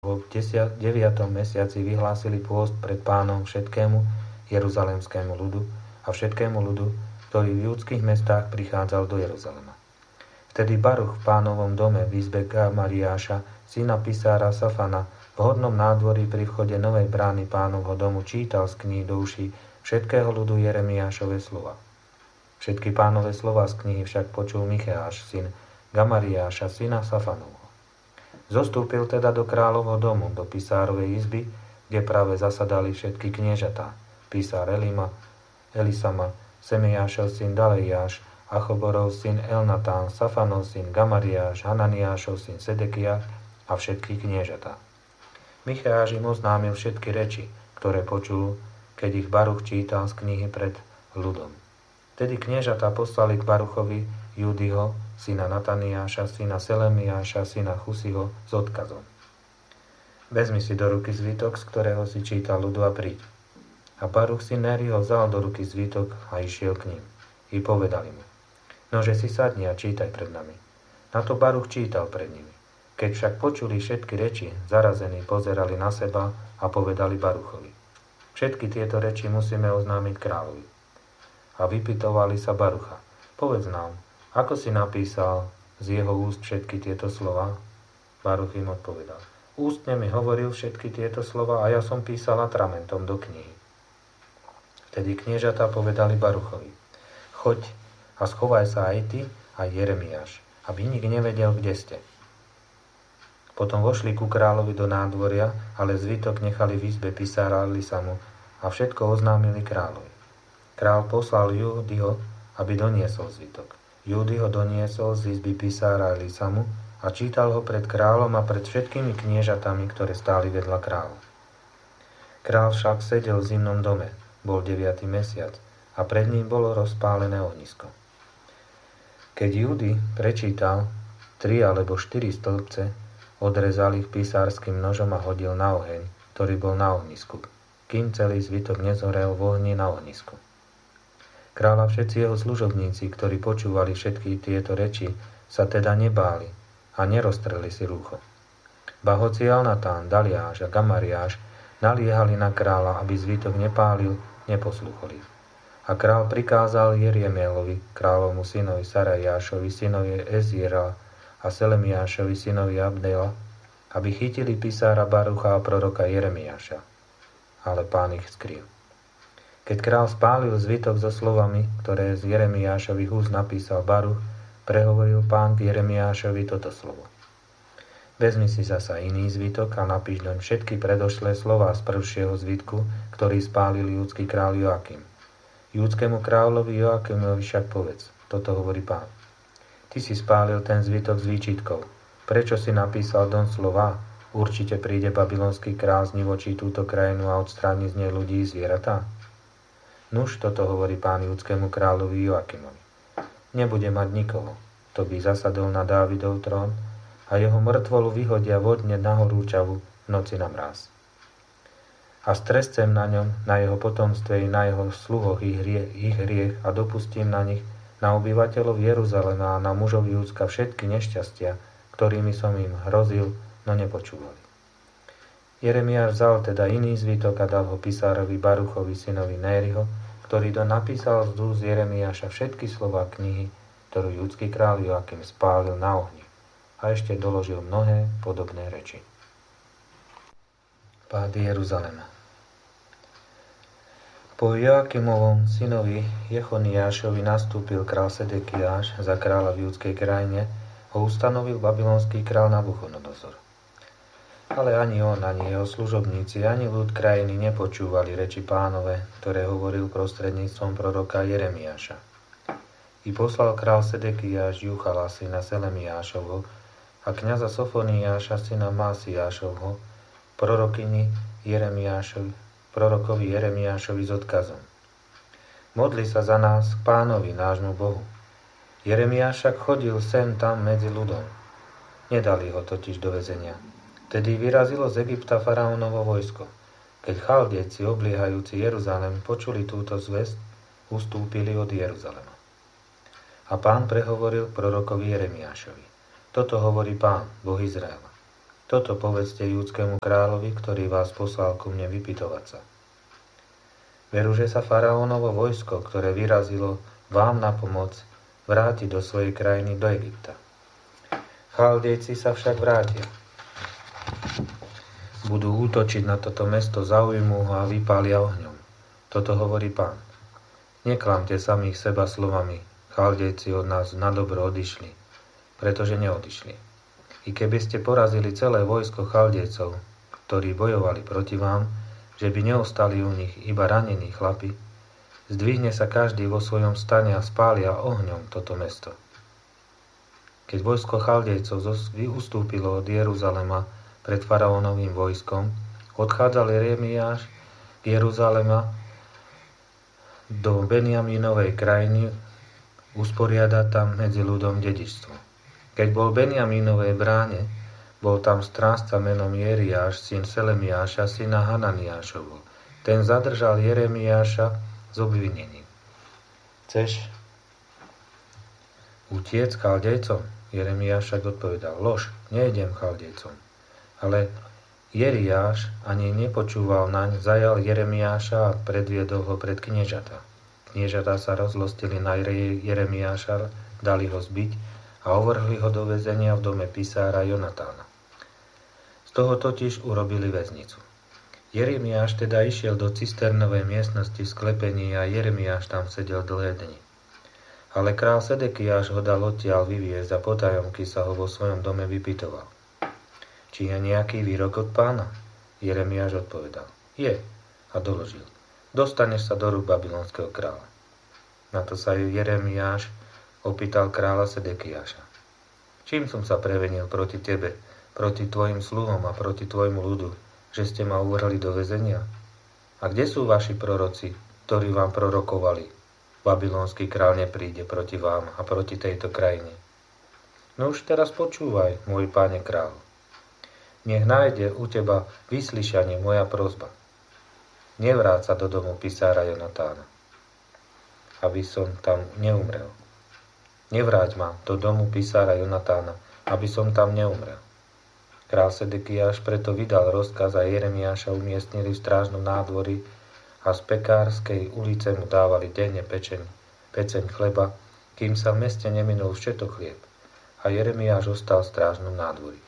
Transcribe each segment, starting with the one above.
v 9. mesiaci vyhlásili pôst pred Pánom všetkému jeruzalemskému ľudu a všetkému ľudu, ktorý v judských mestách prichádzal do Jeruzalema. Vtedy Baruch v Pánovom dome v izbe Gamariáša, syna pisára Safana, v hodnom nádvorí pri vchode novej brány Pánovho domu čítal z kníh do uší všetkého ľudu Jeremiášove slova. Všetky Pánove slova z knihy však počul Micheáš, syn Gamariáša, syna Safanovho. Zostúpil teda do kráľovho domu, do pisárovej izby, kde práve zasadali všetky kniežatá, písár Elisama, Semejášov syn Dalejáš, Achoborov syn Elnatán, Safanov syn Gamariáš, Hananiášov syn Sedekia a všetky kniežatá. Micheáš im oznámil všetky reči, ktoré počul, keď ich Baruch čítal z knihy pred ľudom. Tedy kniežatá poslali k Baruchovi Júdyho, syna Nataniáša, syna Selemiáša, syna Chusiho, s odkazom. Vezmi si do ruky zvitok, z ktorého si čítal ľudu a príď. A Baruch syn Nériho vzal do ruky zvitok a išiel k ním. I povedali mu: Nože si sadni a čítaj pred nami. Na to Baruch čítal pred nimi. Keď však počuli všetky reči, zarazení pozerali na seba a povedali Baruchovi: Všetky tieto reči musíme oznámiť kráľovi. A vypytovali sa Barucha: Povedz nám, ako si napísal z jeho úst všetky tieto slova? Baruch im odpovedal: Ústne mi hovoril všetky tieto slova a ja som písal atramentom do knihy. Vtedy kniežatá povedali Baruchovi: Choď a schovaj sa aj ty, aj Jeremiáš, aby nik nevedel, kde ste. Potom vošli ku kráľovi do nádvoria, ale zvitok nechali v izbe pisára Elisamu a všetko oznámili kráľovi. Kráľ poslal Júdyho, aby doniesol zvitok. Júdy ho doniesol z izby pisára Elisamu a čítal ho pred kráľom a pred všetkými kniežatami, ktoré stáli vedľa kráľa. Kráľ však sedel v zimnom dome, bol 9. mesiac a pred ním bolo rozpálené ohnisko. Keď Júdy prečítal 3 alebo 4 stĺpce, odrezal ich pisárskym nožom a hodil na oheň, ktorý bol na ohnisku, kým celý zvitok nezhorel v ohni na ohnisku. Kráľ a všetci jeho služobníci, ktorí počúvali všetky tieto reči, sa teda nebáli a neroztreli si rúcho. Ba hoci Elnatán, Daliáš a Gamariáš naliehali na kráľa, aby zvitok nepálil, neposlúchali. A kráľ prikázal Jeremielovi, kráľovmu synovi Sarajášovi, synovi Eziera a Selemiášovi, synovi Abdela, aby chytili pisára Barucha a proroka Jeremiáša. Ale Pán ich skryl. Keď kráľ spálil zvitok so slovami, ktoré z Jeremiášových úst napísal Baruch, prehovoril Pán k Jeremiášovi toto slovo: Vezmi si zasa iný zvitok a napíš doň všetky predošlé slová z prvšieho zvitku, ktorý spálil judský kráľ Joakim. Judskému kráľovi Joakimovi však povedz: Toto hovorí Pán. Ty si spálil ten zvitok s výčitkou. Prečo si napísal doň slová? Určite príde babylonský kráľ znivočí túto krajinu a odstráni z nej ľudí i zvieratá. Nuž, toto hovorí Pán judskému kráľovi Joakimovi: Nebude mať nikoho, kto by zasadol na Dávidov trón a jeho mŕtvolu vyhodia vodne na horúčavu v noci na mráz. A strescem na ňom, na jeho potomstve i na jeho sluhoch ich hriech a dopustím na nich, na obyvateľov Jeruzalema a na mužov Júdska všetky nešťastia, ktorými som im hrozil, no nepočúvali. Jeremiáš vzal teda iný zvitok a dal ho pisárovi Baruchovi, synovi Nériho, ktorý to napísal z úst Jeremiáša všetky slová knihy, ktorú judský kráľ Joakim spálil na ohni, a ešte doložil mnohé podobné reči. Pád Jeruzalema. Po Joakimovom synovi Jechoniášovi nastúpil král Sedekiáš za kráľa v judskej krajine, ho ustanovil babylonský král Nabuchodonozor. Ale ani on, ani jeho služobníci, ani ľud krajiny nepočúvali reči Pánove, ktoré hovoril prostredníctvom proroka Jeremiáša. I poslal král Sedekiáš Juchala, syna Selemiášovho, a kňaza Sofoniáša, syna Másiášovho, prorokovi Jeremiášovi s odkazom: Modli sa za nás k Pánovi, nášmu Bohu. Jeremiáš však chodil sem tam medzi ľudom. Nedali ho totiž do väzenia. Tedy vyrazilo z Egypta faraónovo vojsko. Keď Chaldejci obliehajúci Jeruzalem počuli túto zvesť, ustúpili od Jeruzalema. A Pán prehovoril prorokovi Jeremiášovi: Toto hovorí Pán, Boh Izraela. Toto povedzte júdskému kráľovi, ktorý vás poslal ku mne vypytovať sa. Veru, že sa faraónovo vojsko, ktoré vyrazilo vám na pomoc, vráti do svojej krajiny, do Egypta. Chaldejci sa však vrátia. Budú útočiť na toto mesto, zaujmú ho a vypália ohňom. Toto hovorí Pán. Neklamte samých seba slovami, Chaldejci od nás na dobro odišli, pretože neodišli. I keby ste porazili celé vojsko Chaldejcov, ktorí bojovali proti vám, že by neostali u nich iba ranení chlapi, zdvihne sa každý vo svojom stane a spália ohňom toto mesto. Keď vojsko Chaldejcov ustúpilo od Jeruzalema pred faraónovým vojskom, odchádzal Jeremiáš z Jeruzalema do Benjamínovej krajiny usporiadať tam medzi ľudom dedičstvo. Keď bol v Benjamínovej bráne, bol tam strážca menom Jeriáš, syn Selemiáša, syna Hananiášovho. Ten zadržal Jeremiáša s obvinením. Chceš utiec Chaldejcom? Jeremiáš však odpovedal, lož, nejdem Chaldejcom. Ale Jeriáš ani nepočúval naň, zajal Jeremiáša a predviedol ho pred kniežata. Kniežata sa rozlostili na Jeremiáša, dali ho zbiť a uvrhli ho do väzenia v dome pisára Jonatána. Z toho totiž urobili väznicu. Jeremiáš teda išiel do cisternovej miestnosti v sklepení a Jeremiáš tam sedel dlhé dni. Ale král Sedekiáš ho dal odtiaľ vyviesť a potajomky sa ho vo svojom dome vypytoval. Či je nejaký výrok od Pána? Jeremiáš odpovedal. Je, a doložil. Dostaneš sa do rúk babylonského kráľa. Na to sa Jeremiáš opýtal kráľa Sedekiáša. Čím som sa prevenil proti tebe, proti tvojim sluhom a proti tvojmu ľudu, že ste ma uvrhli do väzenia? A kde sú vaši proroci, ktorí vám prorokovali? Babylonský kráľ nepríde proti vám a proti tejto krajine. No už teraz počúvaj, môj páne kráľ. Nech nájde u teba vyslyšanie moja prosba. Nevráť sa do domu pisára Jonatána, aby som tam neumrel. Nevráť ma do domu pisára Jonatána, aby som tam neumrel. Král Sedekiáš preto vydal rozkaz a Jeremiáša umiestnili v strážnom nádvorí a z Pekárskej ulice mu dávali denne peceň chleba, kým sa v meste neminul všetok chlieb. A Jeremiáš ostal v strážnom nádvorí.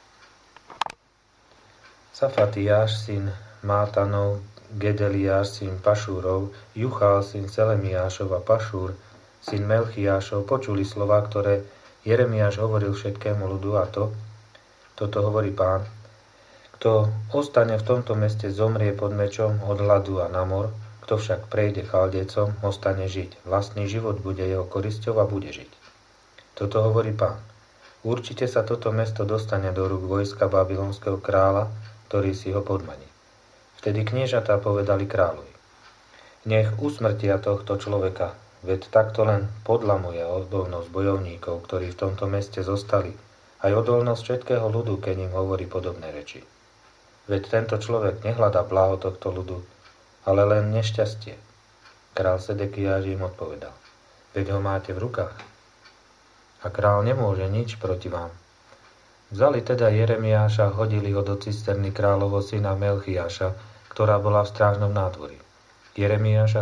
Safatiáš, syn Mátanov, Gedeliáš, syn Pašúrov, Juchál, syn Selemiášov a Pašúr, syn Melchiášov, počuli slová, ktoré Jeremiáš hovoril všetkému ľudu a toto hovorí Pán. Kto ostane v tomto meste, zomrie pod mečom od hladu a na mor, kto však prejde Chaldejcom, ostane žiť. Vlastný život bude jeho korisťou a bude žiť. Toto hovorí Pán. Určite sa toto mesto dostane do rúk vojska babylonského kráľa, ktorý si ho podmaní. Vtedy kniežatá povedali kráľovi. Nech usmrtia tohto človeka, veď takto len podlamuje odolnosť bojovníkov, ktorí v tomto meste zostali, aj odolnosť všetkého ľudu, keď im hovorí podobné reči. Veď tento človek nehľadá blaho tohto ľudu, ale len nešťastie. Král Sedekiáš im odpovedal. Veď ho máte v rukách. A král nemôže nič proti vám. Vzali teda Jeremiáša a hodili ho do cisterny kráľovho syna Melchiáša, ktorá bola v strážnom nádvorí. Jeremiáša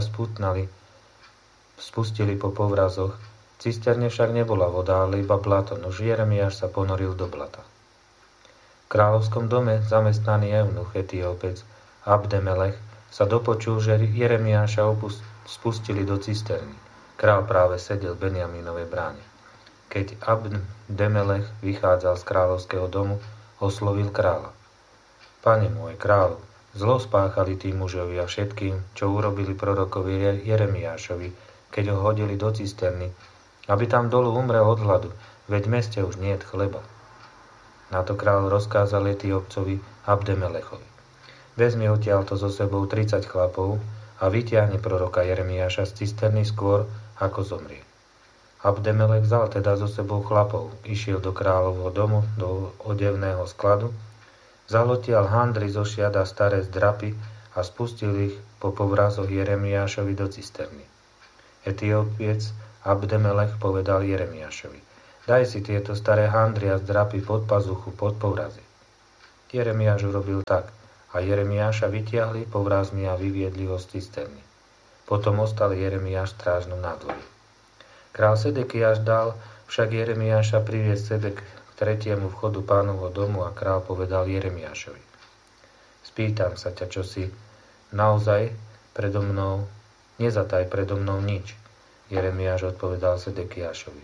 spustili po povrazoch, cisterne však nebola voda, ale iba blato, nož Jeremiáš sa ponoril do blata. V kráľovskom dome zamestnaný eunuch Etiópec Abdemelech sa dopočul, že Jeremiáša spustili do cisterny. Král práve sedel v Benjamínovej bráne. Keď Abdemelech vychádzal z kráľovského domu, oslovil kráľa. Pane môj, kráľu, zlo spáchali tí mužovi a všetkým, čo urobili prorokovi Jeremiášovi, keď ho hodili do cisterny, aby tam dolu umrel od hladu, veď v meste už niet chleba. Na to kráľ rozkázal Etiópcovi Abdemelechovi. Vezmi odtiaľto so sebou 30 chlapov a vytiahni proroka Jeremiáša z cisterny skôr, ako zomrie. Abdemelech vzal teda so sebou chlapov, išiel do kráľovho domu, do odevného skladu, vzal odtiaľ handry zo šiat a staré zdrapy a spustil ich po povrazoch Jeremiášovi do cisterny. Etiópiec Abdemelech povedal Jeremiášovi. Daj si tieto staré handry a zdrapy pod pazuchu, pod povrazy. Jeremiáš urobil tak a Jeremiáša vytiahli povrazmi a vyviedli ho z cisterny. Potom ostal Jeremiáš v strážnom nádvorí. Král Sedekiáš dal však Jeremiáša priviesť sebe k tretiemu vchodu pánovho domu a král povedal Jeremiášovi: Spýtam sa ťa, čo si naozaj predo mnou, nezataj predo mnou nič. Jeremiáš odpovedal Sedekiášovi: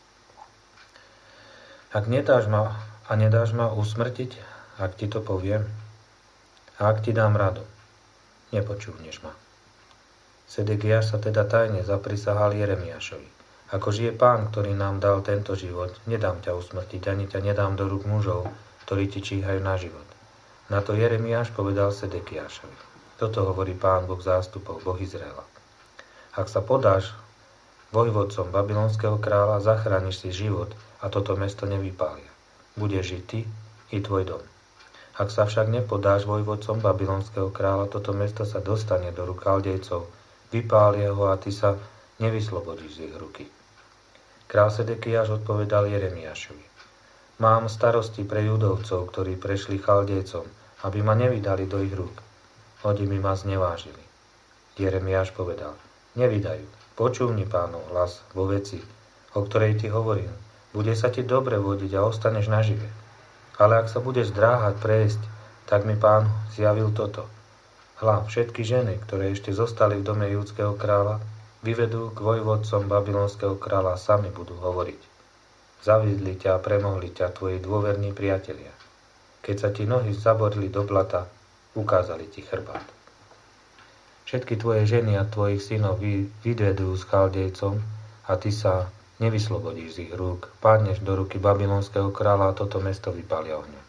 Ak nedáš ma a nedáš ma usmrtiť, ak ti to poviem, a ak ti dám radu, nepočúvneš ma. Sedekiáš sa teda tajne zaprisahal Jeremiášovi: Ako žije Pán, ktorý nám dal tento život, nedám ťa usmrtiť, ani ťa nedám do rúk mužov, ktorí ti číhajú na život. Na to Jeremiáš povedal Sedekiášovi: Toto hovorí Pán Boh zástupov, Boh Izraela. Ak sa podáš vojvodcom babylonského kráľa, zachrániš si život a toto mesto nevypália. Budeš žiť ty i tvoj dom. Ak sa však nepodáš vojvodcom babylonského kráľa, toto mesto sa dostane do rúk Chaldejcov, vypália ho a ty sa nevyslobodíš z ich ruky. Král Sedekiáš odpovedal Jeremiášovi: Mám starosti pre Judovcov, ktorí prešli Chaldejcom, aby ma nevydali do ich rúk. Oni mi ma znevážili. Jeremiáš povedal: Nevydajú. Počúvni Pánov hlas vo veci, o ktorej ti hovorím. Bude sa ti dobre vodiť a ostaneš nažive. Ale ak sa budeš zdráhať prejsť, tak mi Pán zjavil toto. Hľa, všetky ženy, ktoré ešte zostali v dome judského kráľa, vyvedú k vojvodcom babylonského kráľa a sami budú hovoriť: Zaviedli ťa a premohli ťa tvoji dôverní priatelia. Keď sa ti nohy zaborili do blata, ukázali ti chrbát. Všetky tvoje ženy a tvojich synov vyvedú s Chaldejcom a ty sa nevyslobodíš z ich rúk. Padneš do ruky babylonského kráľa a toto mesto vypália ohňom.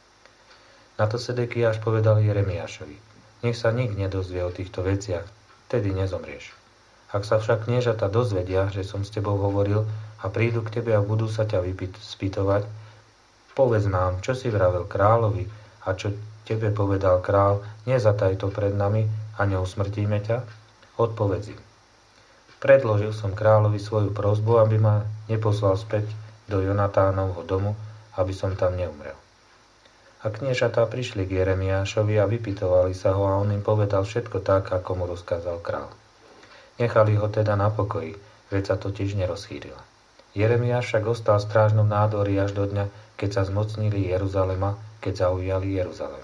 Na to Sedekiáš povedal Jeremiášovi: Nech sa nik nedozvie o týchto veciach, tedy nezomrieš. Ak sa však kniežata dozvedia, že som s tebou hovoril a prídu k tebe a budú sa ťa spýtovať, povedz nám, čo si vravel kráľovi a čo tebe povedal král, nezataj to pred nami a neusmrtíme ťa? Odpovedz im: Predložil som kráľovi svoju prosbu, aby ma neposlal späť do Jonatánovho domu, aby som tam neumrel. A kniežatá prišli k Jeremiášovi a vypytovali sa ho a on im povedal všetko tak, ako mu rozkázal král. Nechali ho teda na pokoji, veď sa totiž nerozchýrila. Jeremiáš však ostal v strážnom nádvorí až do dňa, keď sa zmocnili Jeruzalema, keď zaujali Jeruzalem.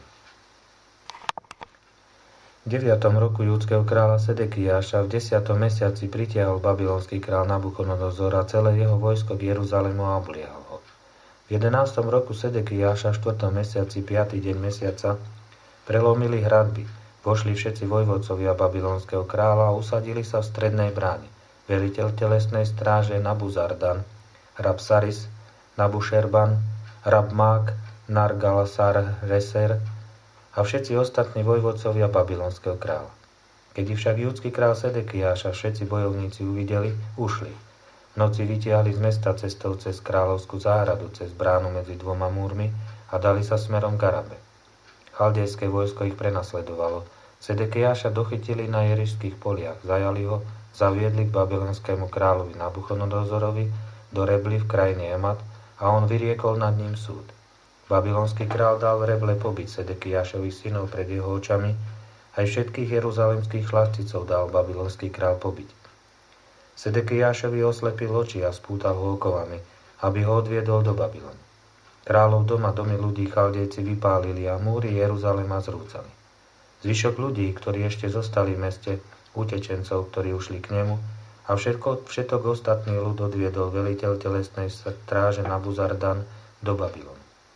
V 9. roku judského kráľa Sedekiáša v 10. mesiaci pritiahol babylonský král Nabuchodonozor a celé jeho vojsko k Jeruzalému a obliehal ho. V 11. roku Sedekiáša v 4. mesiaci 5. deň mesiaca prelomili hradby, vošli všetci vojvodcovia babylonského kráľa a usadili sa v strednej bráne. Veliteľ telesnej stráže Nabuzardan, Rabsaris, Nabušerban, Rabmák, Nargalasar-Reser a všetci ostatní vojvodcovia babylonského kráľa. Keď ich však judský král Sedekiáš a všetci bojovníci uvideli, ušli. V noci vytiahli z mesta cestou cez kráľovskú záhradu, cez bránu medzi dvoma múrmi a dali sa smerom k Arabe. Chaldejské vojsko ich prenasledovalo. Sedekiáša dochytili na Jerišských poliach, zajali ho, zaviedli k babylonskému kráľovi Nabuchodonozorovi do Rebly v krajine Emat a on vyriekol nad ním súd. Babylonský král dal v Reble pobiť Sedekiášových synov pred jeho očami, aj všetkých jeruzalemských chlapcicov dal babylonský král pobiť. Sedekiášovi oslepil oči a spútal ho okovami, aby ho odviedol do Babylonu. Kráľov doma domy ľudí Chaldejci vypálili a múry Jeruzalema zrúcali. Zvyšok ľudí, ktorí ešte zostali v meste, utečencov, ktorí ušli k nemu, a všetok ostatný ľud odviedol veliteľ telesnej stráže Nabuzardan do Babylonu.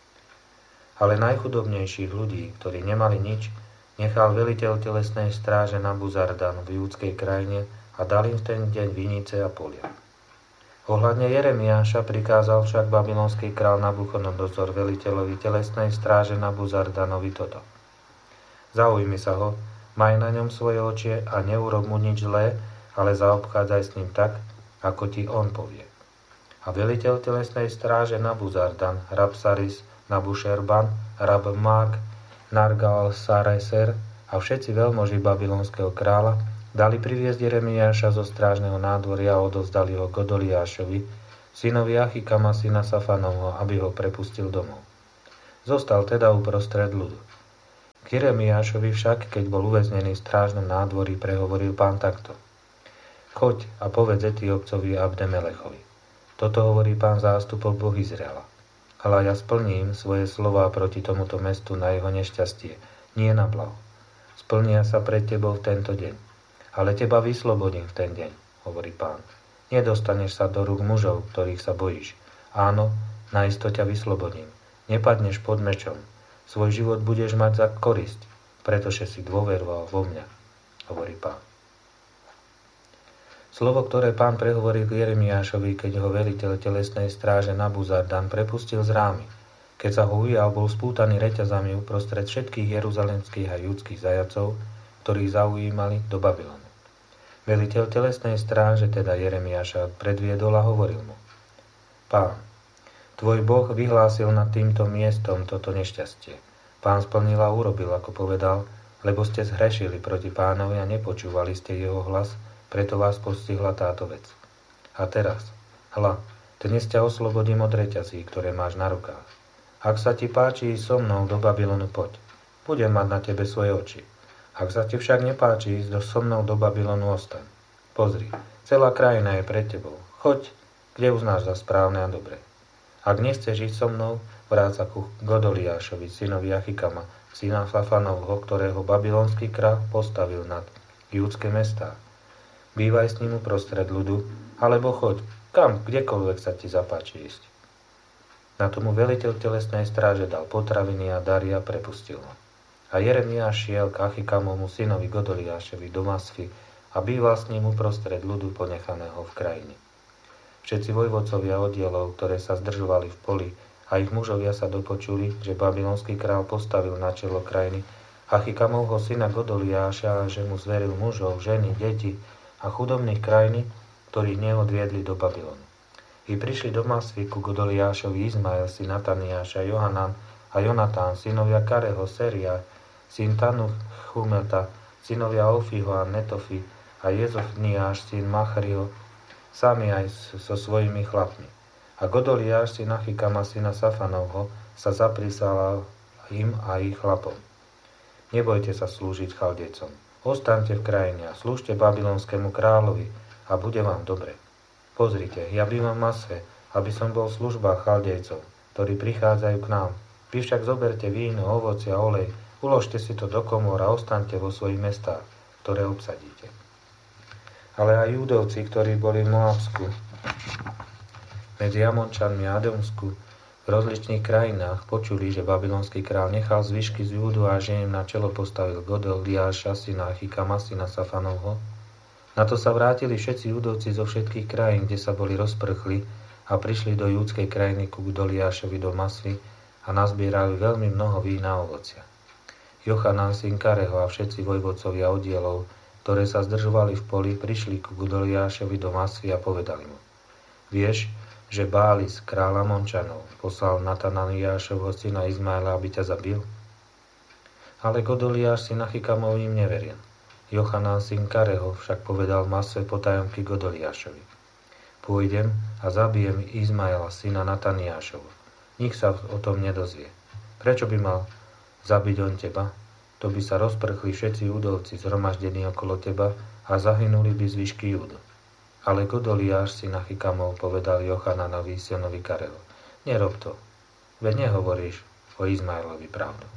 Ale najchudobnejších ľudí, ktorí nemali nič, nechal veliteľ telesnej stráže Nabuzardan v judskej krajine a dal im v ten deň vinice a polia. Ohľadne Jeremiáša prikázal však babylonský král Nabuchodonozor veliteľovi telesnej stráže Nabuzardanovi toto: Zaujmi sa ho, maj na ňom svoje oči a neurob mu nič zlé, ale zaobchádzaj s ním tak, ako ti on povie. A veliteľ telesnej stráže Nabuzardan, Rabsaris, Nabušerban, Rabmák, Nargal-Sareser a všetci veľmoži babylonského kráľa dali priviesť Jeremiáša zo strážneho nádvoria a odovzdali ho Godoliášovi, synovi Achikama syna Safanovho, aby ho prepustil domov. Zostal teda uprostred ľudu. K Jeremiášovi však, keď bol uväznený v strážnom nádvorí, prehovoril Pán takto. Choď a povedz Etiópcovi Abdemelechovi. Toto hovorí Pán zástupov Boh Izraela. Ale ja splním svoje slová proti tomuto mestu na jeho nešťastie, nie na blaho. Splnia sa pred tebou v tento deň. Ale teba vyslobodím v ten deň, hovorí Pán. Nedostaneš sa do rúk mužov, ktorých sa bojíš. Áno, naisto ťa vyslobodím. Nepadneš pod mečom. Svoj život budeš mať za korisť, pretože si dôveroval vo mňa, hovorí Pán. Slovo, ktoré Pán prehovoril k Jeremiášovi, keď ho veliteľ telesnej stráže Nabuzardan prepustil z rámy, keď sa ho ujal, bol spútaný reťazami uprostred všetkých jeruzalemských a judských zajacov, ktorí zaujímali do Babylonu. Veliteľ telesnej stráže, teda Jeremiáša, predviedol a hovoril mu. Pán, tvoj Boh vyhlásil nad týmto miestom toto nešťastie. Pán splnil a urobil, ako povedal, lebo ste zhrešili proti Pánovi a nepočúvali ste jeho hlas, preto vás postihla táto vec. A teraz, hľa, dnes ťa oslobodím od reťazí, ktoré máš na rukách. Ak sa ti páči ísť so mnou do Babylonu, poď. Budem mať na tebe svoje oči. Ak sa ti však nepáči ísť so mnou do Babylonu, ostaň. Pozri, celá krajina je pred tebou. Choď, kde uznáš za správne a dobré. Ak nechceš ísť so mnou, vráť sa ku Godoliášovi, synovi Achikama, syna Safanovho, ktorého babylonský kráľ postavil nad judské mestá. Bývaj s ním uprostred ľudu, alebo choď, kam, kdekoľvek sa ti zapáči ísť. Na tomu veliteľ telesnej stráže dal potraviny a dary a prepustil ho. A Jeremiáš šiel k Achikamovmu synovi Godoliášovi do Masfy a býval s ním uprostred ľudu ponechaného v krajine. Všetci vojvodcovia oddielov, ktoré sa zdržovali v poli, a ich mužovia sa dopočuli, že babylonský král postavil na čelo krajiny Achikamovho syna Godoliáša a že mu zveril mužov, ženy, deti a chudobných krajiny, ktorí neodviedli do Babylonu. I prišli do Masfy ku Godoliášovi Izmael, syn Nataniáša, Johanan a Jonatán, synovia Kareho, Seria, syn Tanuchumeta, synovia Ofiho a Netofi a Jezofniáš, syn Machrio, sami aj so svojimi chlapmi. A Godoliáš, syn Achikama, syna Safanovho, sa zaprísal im a ich chlapom. Nebojte sa slúžiť Chaldejcom. Ostaňte v krajine a slúžte babylonskému kráľovi a bude vám dobre. Pozrite, ja bývam v Masfe, aby som bol v službách Chaldejcov, ktorí prichádzajú k nám. Vy však zoberte víno, ovocie a olej, uložte si to do komôr a ostaňte vo svojich mestách, ktoré obsadíte. Ale aj Júdovci, ktorí boli v Moabsku, medzi Amončanmi a Edomsku, v rozličných krajinách počuli, že babylonský král nechal zvyšky z Júdu a že im na čelo postavil Godoliáša, syna Achikama, syna Safanovho. Na to sa vrátili všetci Júdovci zo všetkých krajín, kde sa boli rozprchli a prišli do júdskej krajiny ku Godoliášovi do Masvy a nazbierali veľmi mnoho vína a ovocia. Jochanan, syn Kareho a všetci vojvodcovia oddielov, ktoré sa zdržovali v poli, prišli ku Godoliášovi do Masvy a povedali mu. Vieš, že Bális, kráľa Mončanov, poslal Nataniášovho syna Izmaela, aby ťa zabil? Ale Godoliáš, syn Achikamov, im neveril. Jochanan, syn Kareho, však povedal Masve potajomky Godoliášovi. Pôjdem a zabijem Izmaela, syna Nataniášovo. Nik sa o tom nedozvie. Prečo by mal zabiť on teba? To by sa rozprchli všetci Júdovci zhromaždení okolo teba a zahynuli by zvyšky Júdu. Ale Godoliáš, syn Achikamov, povedal Jochananovi, synovi Kareho. Nerob to, veď nehovoríš o Izmaelovi pravdu.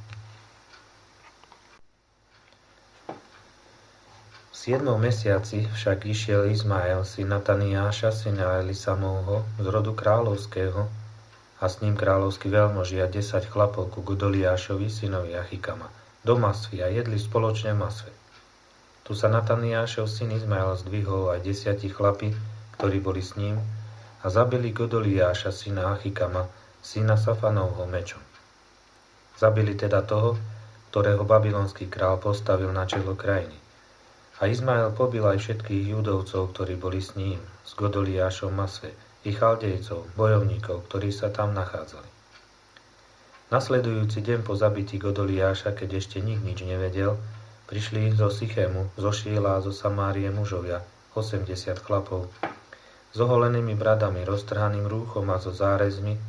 V 7. mesiaci však išiel Izmael, syn Nataniáša, syna Elisamovho, z rodu kráľovského, a s ním kráľovský veľmoži a 10 chlapov ku Godoliášovi, synovi Achikama, do Masvy a jedli spoločne v Masve. Tu sa Nataniášov syn Izmael zdvihol aj 10 chlapi, ktorí boli s ním, a zabili Godoliáša, syna Achikama, syna Safanovho mečom. Zabili teda toho, ktorého babylonský král postavil na čelo krajiny. A Izmael pobil aj všetkých Júdovcov, ktorí boli s ním, s Godoliášom Masve, i Chaldejcov, bojovníkov, ktorí sa tam nachádzali. Nasledujúci deň po zabití Godoliáša, keď ešte nik nič nevedel, prišli zo Sychému, zo Šíla a zo Samárie mužovia, 80 chlapov, s oholenými bradami, roztrhaným rúchom a so zárezmi,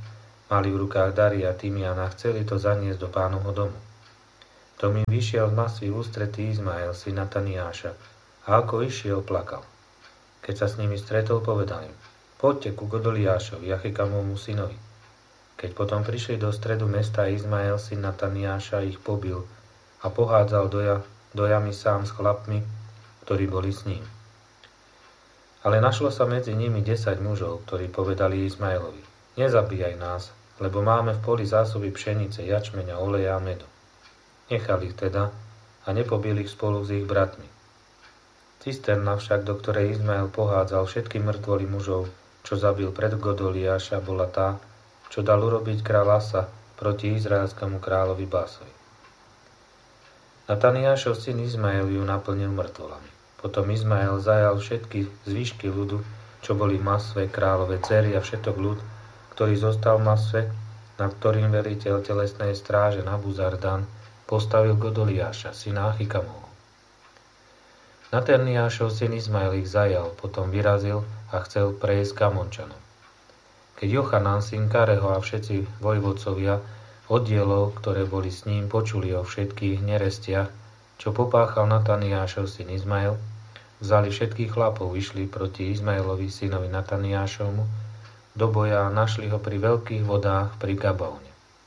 Mali v rukách dary a tymian a chceli to zaniesť do Pánovho domu. To mi vyšiel z Masvy v ústretí Izmael, syn Nataniáša, a ako išiel, plakal. Keď sa s nimi stretol, povedal im: Poďte ku Godoliášovi, Achikamovmu synovi. Keď potom prišli do stredu mesta, Izmael, syn Nataniáša, ich pobil a pohádzal do jamy sám s chlapmi, ktorí boli s ním. Ale našlo sa medzi nimi 10 mužov, ktorí povedali Izmaelovi: Nezabíjaj nás, lebo máme v poli zásoby pšenice, jačmeňa, oleja a medu. Nechali ich teda a nepobili ich spolu s ich bratmi. Cisterna však, do ktorej Izmael pohádzal všetky mŕtvoly mužov, čo zabil pred Godoliáša, bola tá, čo dal urobiť kráľ Asa proti izraelskému kráľovi Básovi. Nataniášov syn Izmael ju naplnil mŕtvolami. Potom Izmael zajal všetky zvyšky ľudu, čo boli v Masve, kráľové dcery a všetok ľud, ktorý zostal v Masve, nad ktorým veliteľ telesnej stráže Nabuzardan postavil Godoliáša, syna Achikamovho. Nataniášov syn Izmael ich zajal, potom vyrazil a chcel prejsť k Amončanom. Keď Jochanan, syn Kareho a všetci vojvodcovia oddielov, ktoré boli s ním, počuli o všetkých nerestiach, čo popáchal Nataniášov syn Izmael, vzali všetkých chlapov, išli proti Izmaelovi, synovi Nataniášovmu, do boja a našli ho pri veľkých vodách pri Gabaone.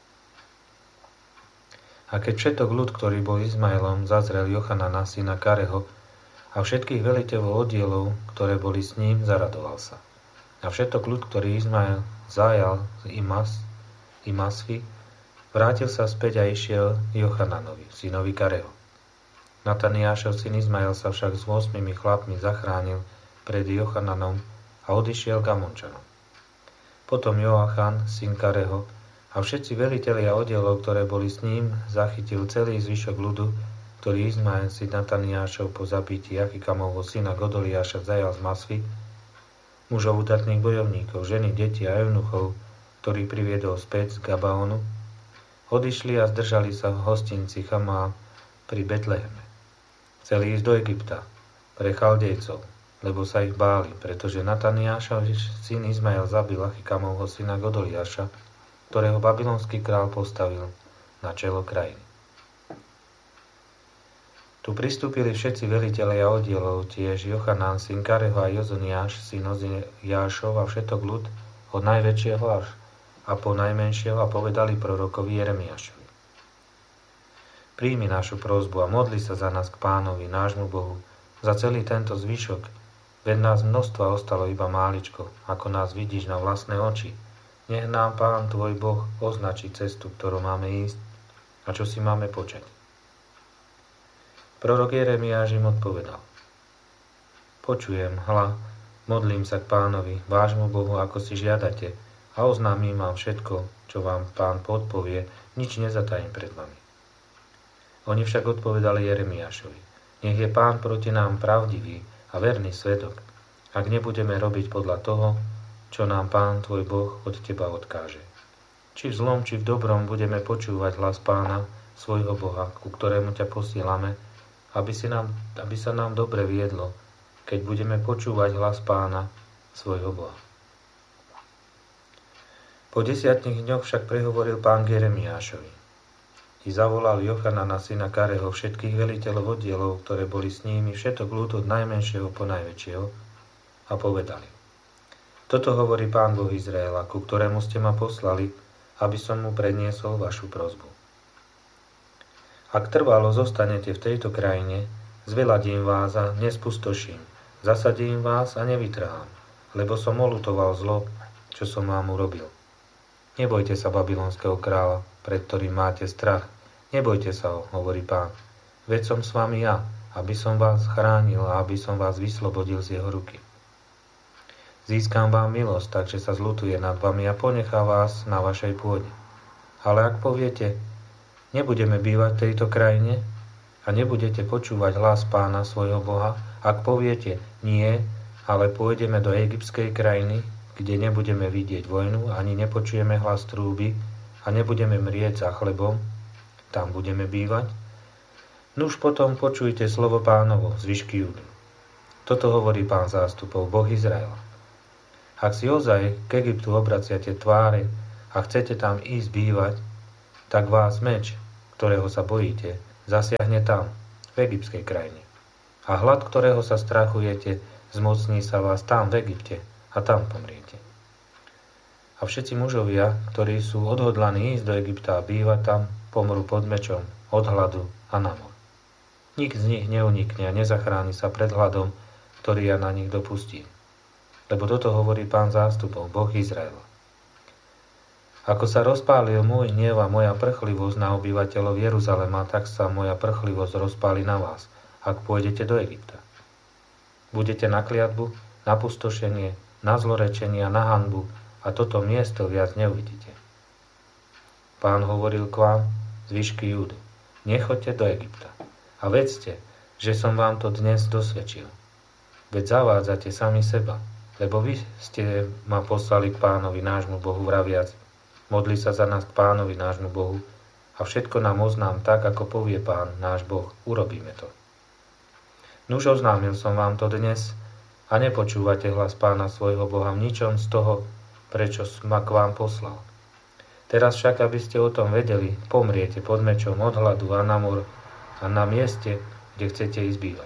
A keď všetok ľud, ktorý bol Izmaelom, zazrel Jochanana, syna Kareho, a všetkých veliteľov oddielov, ktoré boli s ním, zaradoval sa. A všetok ľud, ktorý Izmael zajal z Masvy, vrátil sa späť a išiel Jochananovi, synovi Kareho. Nataniášov syn Izmael sa však s 8 chlapmi zachránil pred Jochananom a odišiel k Amončanom. Potom Joachan, syn Kareho, a všetci velitelia oddielov, ktoré boli s ním, zachytil celý zvyšok ľudu, ktorý Izmael, syn Nataniášov, po zabití Achikamovho syna Godoliáša zajal z Masvy, mužov udatných bojovníkov, ženy, deti a eunuchov, ktorý priviedol späť z Gabaonu, odišli a zdržali sa v hostinci Chamá pri Betleheme. Chceli ísť do Egypta, pre Chaldejcov, lebo sa ich báli, pretože Nataniášov syn Izmael zabil Achikamovho syna Godoliáša, ktorého babylonský král postavil na čelo krajiny. Tu pristúpili všetci velitelia oddielov, tiež Jochanan, syn Kareho a Jozoniáš, syn Oziášov a všetok ľud, od najväčšieho až a po najmenšieho, a povedali prorokovi Jeremiášovi: Príjmi našu prosbu a modli sa za nás k Pánovi, nášmu Bohu, za celý tento zvyšok, veď nás množstva ostalo iba máličko, ako nás vidíš na vlastné oči. Nech nám Pán tvoj Boh označí cestu, ktorou máme ísť a čo si máme počať. Prorok Jeremiáš im odpovedal: Počujem, hľa, modlím sa k Pánovi, vášmu Bohu, ako si žiadate, a oznámim vám všetko, čo vám Pán podpovie, nič nezatajím pred vami. Oni však odpovedali Jeremiášovi: Nech je Pán proti nám pravdivý a verný svedok, ak nebudeme robiť podľa toho, čo nám Pán tvoj Boh od teba odkáže. Či v zlom, či v dobrom budeme počúvať hlas Pána, svojho Boha, ku ktorému ťa posielame, aby sa nám dobre viedlo, keď budeme počúvať hlas Pána, svojho Boha. Po 10 dňoch však prehovoril Pán k Jeremiášovi. I zavolal Jochanana, syna Kareho, všetkých veliteľov oddielov, ktoré boli s nimi, všetok ľud od najmenšieho po najväčšieho, a povedali: Toto hovorí Pán Boh Izraela, ku ktorému ste ma poslali, aby som mu predniesol vašu prosbu. Ak trvalo zostanete v tejto krajine, zveladím vás a nespustoším, zasadím vás a nevytrhám, lebo som oľutoval zlo, čo som vám urobil. Nebojte sa babylonského kráľa, pred ktorým máte strach. Nebojte sa ho, hovorí Pán. Veď som s vami ja, aby som vás chránil a aby som vás vyslobodil z jeho ruky. Získam vám milosť, takže sa zľutuje nad vami a ponechá vás na vašej pôde. Ale ak poviete: Nebudeme bývať v tejto krajine a nebudete počúvať hlas Pána svojho Boha, ak poviete: Nie, ale pôjdeme do egyptskej krajiny, kde nebudeme vidieť vojnu, ani nepočujeme hlas trúby a nebudeme mrieť za chlebom, tam budeme bývať, nuž potom počujte slovo Pánovo, zvyšky Júdy. Toto hovorí Pán zástupov, Boh Izraela. Ak si ozaj k Egyptu obraciate tváre a chcete tam ísť bývať, tak vás meč, ktorého sa bojíte, zasiahne tam, v egyptskej krajine. A hlad, ktorého sa strachujete, zmocní sa vás tam v Egypte a tam pomriete. A všetci mužovia, ktorí sú odhodlaní ísť do Egypta a bývať tam, pomrú pod mečom, od hladu a na mor. Nik z nich neunikne a nezachráni sa pred hladom, ktorý ja na nich dopustím. Lebo toto hovorí Pán zástupov, Boh Izraela. Ako sa rozpálil môj hnev a moja prchlivosť na obyvateľov Jeruzalema, tak sa moja prchlivosť rozpáli na vás, ak pôjdete do Egypta. Budete na kliatbu, na pustošenie, na zlorečenie a na hanbu a toto miesto viac neuvidíte. Pán hovoril k vám, zvyšky Júdy, nechoďte do Egypta a vedzte, že som vám to dnes dosvedčil. Veď zavádzate sami seba, lebo vy ste ma poslali k Pánovi nášmu Bohu vraviac, modli sa za nás k Pánovi nášmu Bohu a všetko nám oznám tak, ako povie Pán náš Boh, urobíme to. Nuž oznámil som vám to dnes a nepočúvate hlas Pána svojho Boha v ničom z toho, prečo ma k vám poslal. Teraz však, aby ste o tom vedeli, pomriete pod mečom od hladu a na mor a na mieste, kde chcete ísť bývať.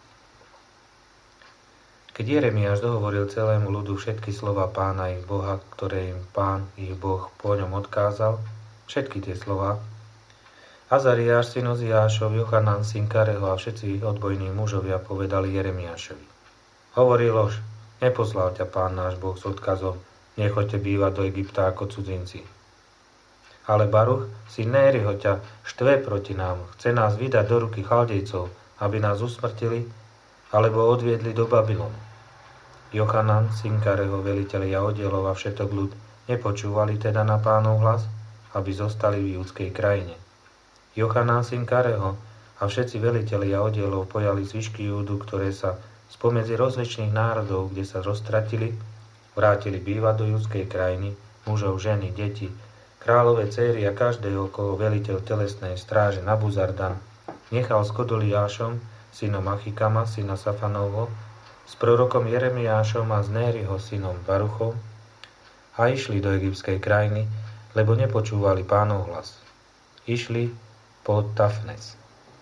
Keď Jeremiáš dohovoril celému ľudu všetky slova Pána ich Boha, ktoré im Pán ich Boh po ňom odkázal, všetky tie slova, Azariáš, syn Oziášov, Jochanan, syn Kareho a všetci odbojní mužovia povedali Jeremiášovi. Hovorí lož, neposlal ťa Pán náš Boh s odkazom, nechoďte bývať do Egypta ako cudzinci. Ale Baruch, syn Nériho, ťa štve proti nám, chce nás vydať do ruky Chaldejcov, aby nás usmrtili, alebo odviedli do Babylonu. Jochanan, syn Kareho, velitelia oddielov a všetok ľud nepočúvali teda na Pánov hlas, aby zostali v judskej krajine. Jochanan, syn Kareho a všetci velitelia oddielov pojali zvyšky Júdu, ktoré sa spomedzi rozličných národov, kde sa roztratili, vrátili bývať do judskej krajiny, mužov, ženy, deti, kráľové céry a každého, koho veliteľ telesnej stráže Nabuzardan nechal s Kodoliášom, synom Achikama, syna Safanovho, s prorokom Jeremiášom a s Nériho, synom Baruchom, a išli do egyptskej krajiny, lebo nepočúvali Pánov hlas. Išli pod Tafnes.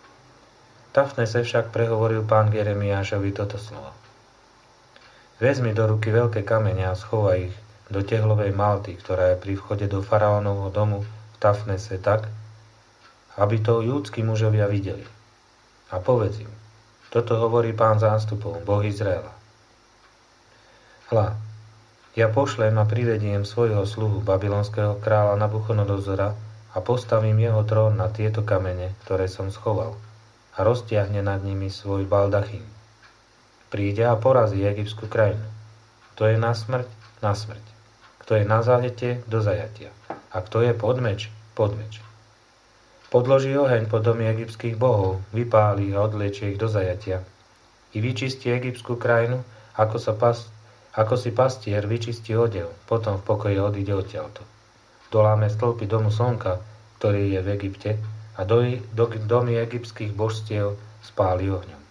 Tafnese však prehovoril Pán Jeremiášovi toto slovo. Vezmi do ruky veľké kamene a schovaj ich do tehlovej malty, ktorá je pri vchode do faraónovho domu v Tafnese tak, aby to júdski mužovia videli. A povedz im, toto hovorí Pán zástupov, Boh Izraela. Hľa, ja pošlem a privediem svojho sluhu babylonského kráľa Nabuchodonozora a postavím jeho trón na tieto kamene, ktoré som schoval, a roztiahne nad nimi svoj baldachín. Príde a porazí egyptskú krajinu. Kto je na smrť, na smrť. Kto je na zajatie, do zajatia. A kto je pod meč, pod meč. Podloží oheň pod domy egyptských bohov, vypáli a odliečie ich do zajatia. I vyčistí egyptskú krajinu, ako si pastier vyčistí odev, potom v pokoji odíde odtiaľto. Doláme stĺpy domu slnka, ktorý je v Egypte, a domy egyptských božstiev spáli ohňom.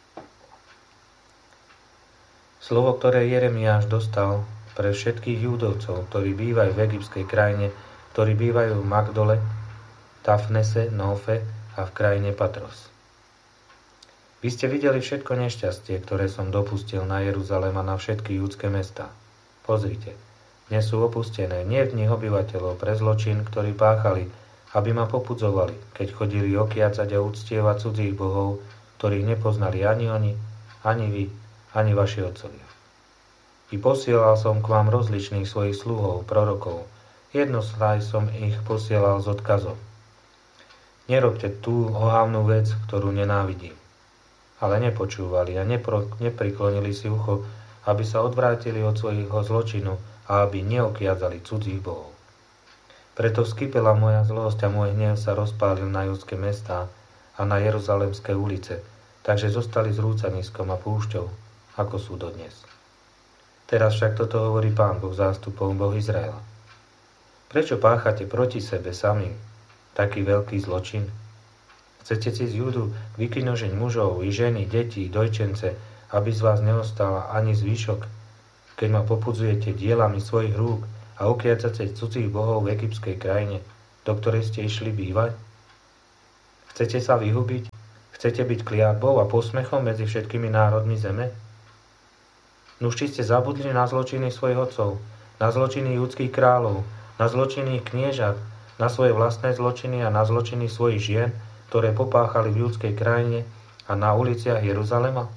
Slovo, ktoré Jeremiáš dostal pre všetkých Júdovcov, ktorí bývajú v egyptskej krajine, ktorí bývajú v Magdole, Tafnese, Nófe a v krajine Patros. Vy ste videli všetko nešťastie, ktoré som dopustil na Jeruzalém a na všetky judské mestá. Pozrite, dnes sú opustené, nie v nich obyvateľov pre zločin, ktorí páchali, aby ma popudzovali, keď chodili okiacať a uctievať cudzích bohov, ktorých nepoznali ani oni, ani vy, ani vaši otcovia. I posielal som k vám rozličných svojich sluhov, prorokov, jednoslaj som ich posielal s odkazom. Nerobte tú ohavnú vec, ktorú nenávidím. Ale nepočúvali a nepriklonili si ucho, aby sa odvrátili od svojho zločinu a aby neokiadzali cudzích bohov. Preto vskypela moja zlosť a môj hnev sa rozpálil na judské mestá a na jeruzalemské ulice, takže zostali zrúcaniskom a púšťou, ako sú dodnes. Teraz však toto hovorí Pán Boh zástupov, Boh Izraela. Prečo páchate proti sebe sami taký veľký zločin? Chcete si z Judu vykinožiť mužov i ženy, deti, dojčence, aby z vás neostala ani zvyšok, keď ma popudzujete dielami svojich rúk a ukiacate cudzích bohov v egyptskej krajine, do ktorej ste išli bývať? Chcete sa vyhubiť? Chcete byť kliatbou a posmechom medzi všetkými národmi zeme? Nuž či ste zabudli na zločiny svojich otcov, na zločiny judských kráľov, na zločiny kniežat, na svoje vlastné zločiny a na zločiny svojich žien, ktoré popáchali v judskej krajine a na uliciach Jeruzalema?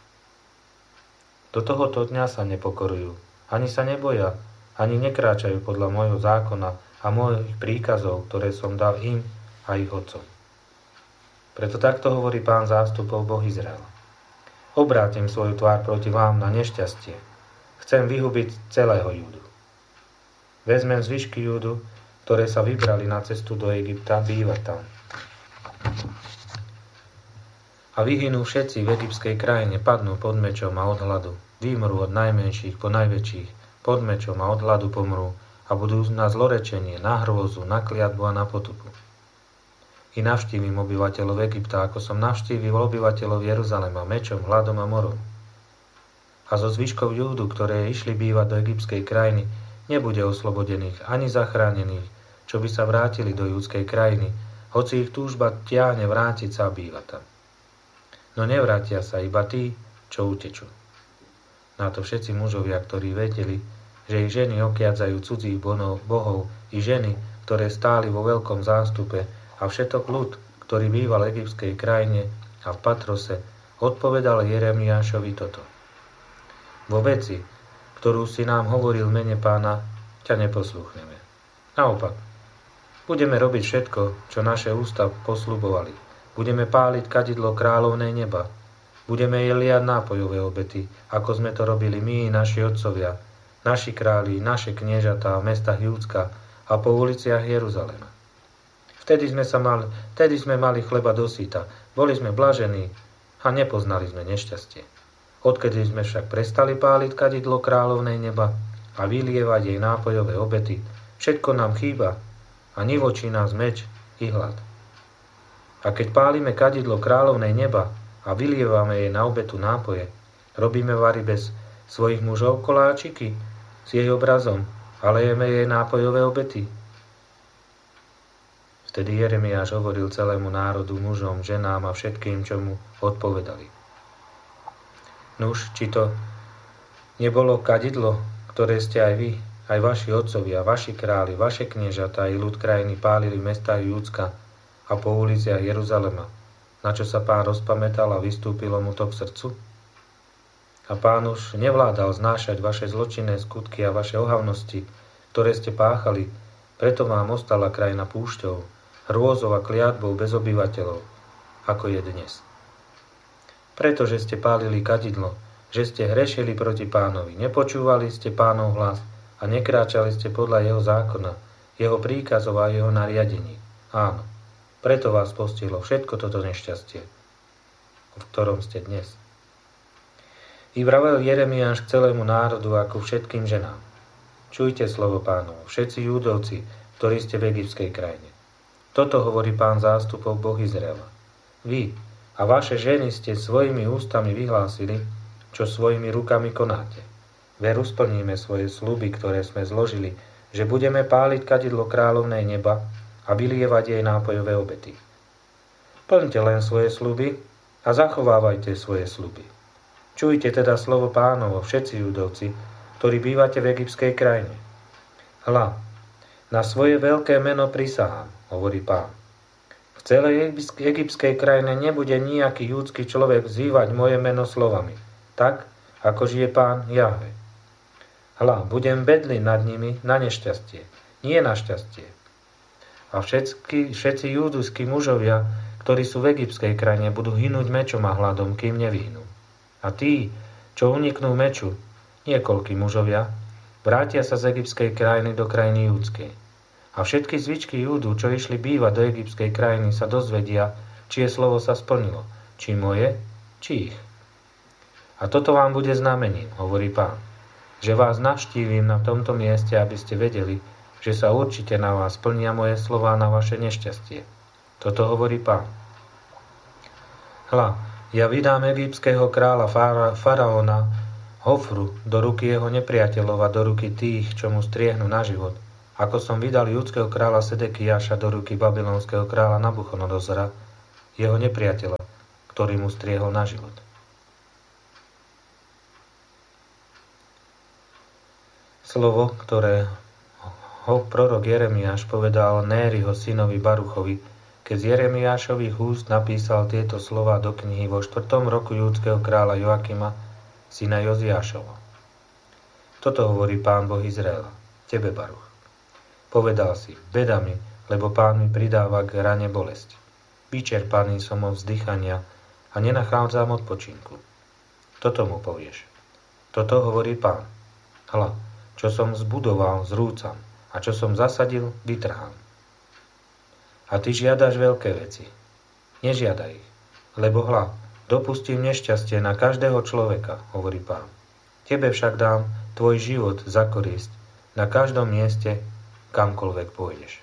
Do tohoto dňa sa nepokorujú, ani sa neboja, ani nekráčajú podľa môjho zákona a mojich príkazov, ktoré som dal im a ich otcom. Preto takto hovorí Pán zástupov, Boh Izraela. Obrátim svoju tvár proti vám na nešťastie. Chcem vyhubiť celého Júdu. Vezmem zvyšky Júdu, ktoré sa vybrali na cestu do Egypta, bývať tam. A vyhynú všetci v egyptskej krajine, padnú pod mečom a od hladu. Vymrú od najmenších po najväčších, pod mečom a od hladu pomrú a budú na zlorečenie, na hrôzu, na kliatbu a na potupu. I navštívim obyvateľov Egypta, ako som navštívil obyvateľov Jeruzalema mečom, hladom a morom. A zo zvyškov Júdu, ktoré išli bývať do egyptskej krajiny, nebude oslobodených ani zachránených, čo by sa vrátili do judskej krajiny, hoci ich túžba ťahne vrátiť sa a bývať tam. No nevrátia sa iba tí, čo utečú. Na to všetci mužovia, ktorí vedeli, že ich ženy okiadzajú cudzích bohov, i ženy, ktoré stáli vo veľkom zástupe, a všetok ľud, ktorý býval v egyptskej krajine a v Patrose, odpovedal Jeremiášovi toto. Vo veci, ktorú si nám hovoril mene Pána, ťa neposlúchneme. Naopak, budeme robiť všetko, čo naše ústa posľubovali. Budeme páliť kadidlo kráľovnej neba. Budeme liať nápojové obety, ako sme to robili my i naši otcovia, naši králi, naše kniežatá v mestách Júdska a po uliciach Jeruzalema. Vtedy sme mali chleba dosýta, boli sme blažení a nepoznali sme nešťastie. Odkedy sme však prestali páliť kadidlo kráľovnej neba a vylievať jej nápojové obety, všetko nám chýba a nivočí nás meč i hlad. A keď pálime kadidlo kráľovnej neba a vylievame jej na obetu nápoje, robíme vary bez svojich mužov koláčiky s jej obrazom a lejeme jej nápojové obety. Vtedy Jeremiáš hovoril celému národu, mužom, ženám a všetkým, čo mu odpovedali. Nuž, či to nebolo kadidlo, ktoré ste aj vy, aj vaši otcovia, vaši králi, vaše kniežatá i ľud krajiny pálili v mestách Júdska a po uliciach Jeruzalema, na čo sa Pán rozpamätal a vystúpilo mu to k srdcu? A Pán už nevládal znášať vaše zločinné skutky a vaše ohavnosti, ktoré ste páchali, preto vám ostala krajina púšťou, hrôzou a kliatbou bez obyvateľov, ako je dnes. Pretože ste pálili kadidlo, že ste hrešili proti Pánovi, nepočúvali ste Pánov hlas a nekráčali ste podľa jeho zákona, jeho príkazov a jeho nariadení. Áno, preto vás postihlo všetko toto nešťastie, v ktorom ste dnes. I vravel Jeremiáš k celému národu ako všetkým ženám. Čujte slovo Pánovo, všetci Júdovci, ktorí ste v egyptskej krajine. Toto hovorí Pán zástupov, Boh Izraela. Vy a vaše ženy ste svojimi ústami vyhlásili, čo svojimi rukami konáte. Veru splníme svoje sľuby, ktoré sme zložili, že budeme páliť kadidlo kráľovnej neba a vylievať jej nápojové obety. Plňte len svoje sľuby a zachovávajte svoje sľuby. Čujte teda slovo Pánovo, všetci Júdovci, ktorí bývate v egyptskej krajine. Hľa, na svoje veľké meno prisahám, hovorí Pán. V celej egyptskej krajine nebude nejaký júdsky človek vzývať moje meno slovami, tak, ako žije Pán Jahve. Hľa, budem bedliť nad nimi na nešťastie, nie na šťastie. A všetci júdovskí mužovia, ktorí sú v egyptskej krajine, budú hynúť mečom a hladom, kým nevyhnú. A tí, čo uniknú meču, niekoľkí mužovia, vrátia sa z egyptskej krajiny do krajiny júdskej. A všetky zvyčky Júdu, čo išli bývať do egyptskej krajiny, sa dozvedia, čie slovo sa splnilo, či moje, či ich. A toto vám bude znamením, hovorí Pán, že vás navštívim na tomto mieste, aby ste vedeli, že sa určite na vás splnia moje slová na vaše nešťastie. Toto hovorí Pán. Hľa, ja vydám egyptského kráľa faraóna, Hofru do ruky jeho nepriateľov a do ruky tých, čo mu striehnu na život, ako som vydal judského kráľa Sedekiáša do ruky babylonského kráľa Nabuchodonozora, jeho nepriateľa, ktorý mu striehol na život. Slovo, ktoré prorok Jeremiáš povedal Nériho synovi Baruchovi, keď z Jeremiášových úst napísal tieto slová do knihy vo 4. roku judského kráľa Joakima, syna Joziášova. Toto hovorí Pán Boh Izraela, tebe, Baruch. Povedal si, beda mi, lebo Pán mi pridáva k rane bolesť. Vyčerpaný som od vzdychania a nenachádzam odpočinku. Toto mu povieš. Toto hovorí Pán. Hľa, čo som zbudoval, zrúcam, a čo som zasadil, vytrhám. A ty žiadaš veľké veci. Nežiadaj ich, lebo hľa, dopustím nešťastie na každého človeka, hovorí Pán. Tebe však dám tvoj život za korisť na každom mieste, kamkoľvek pôjdeš.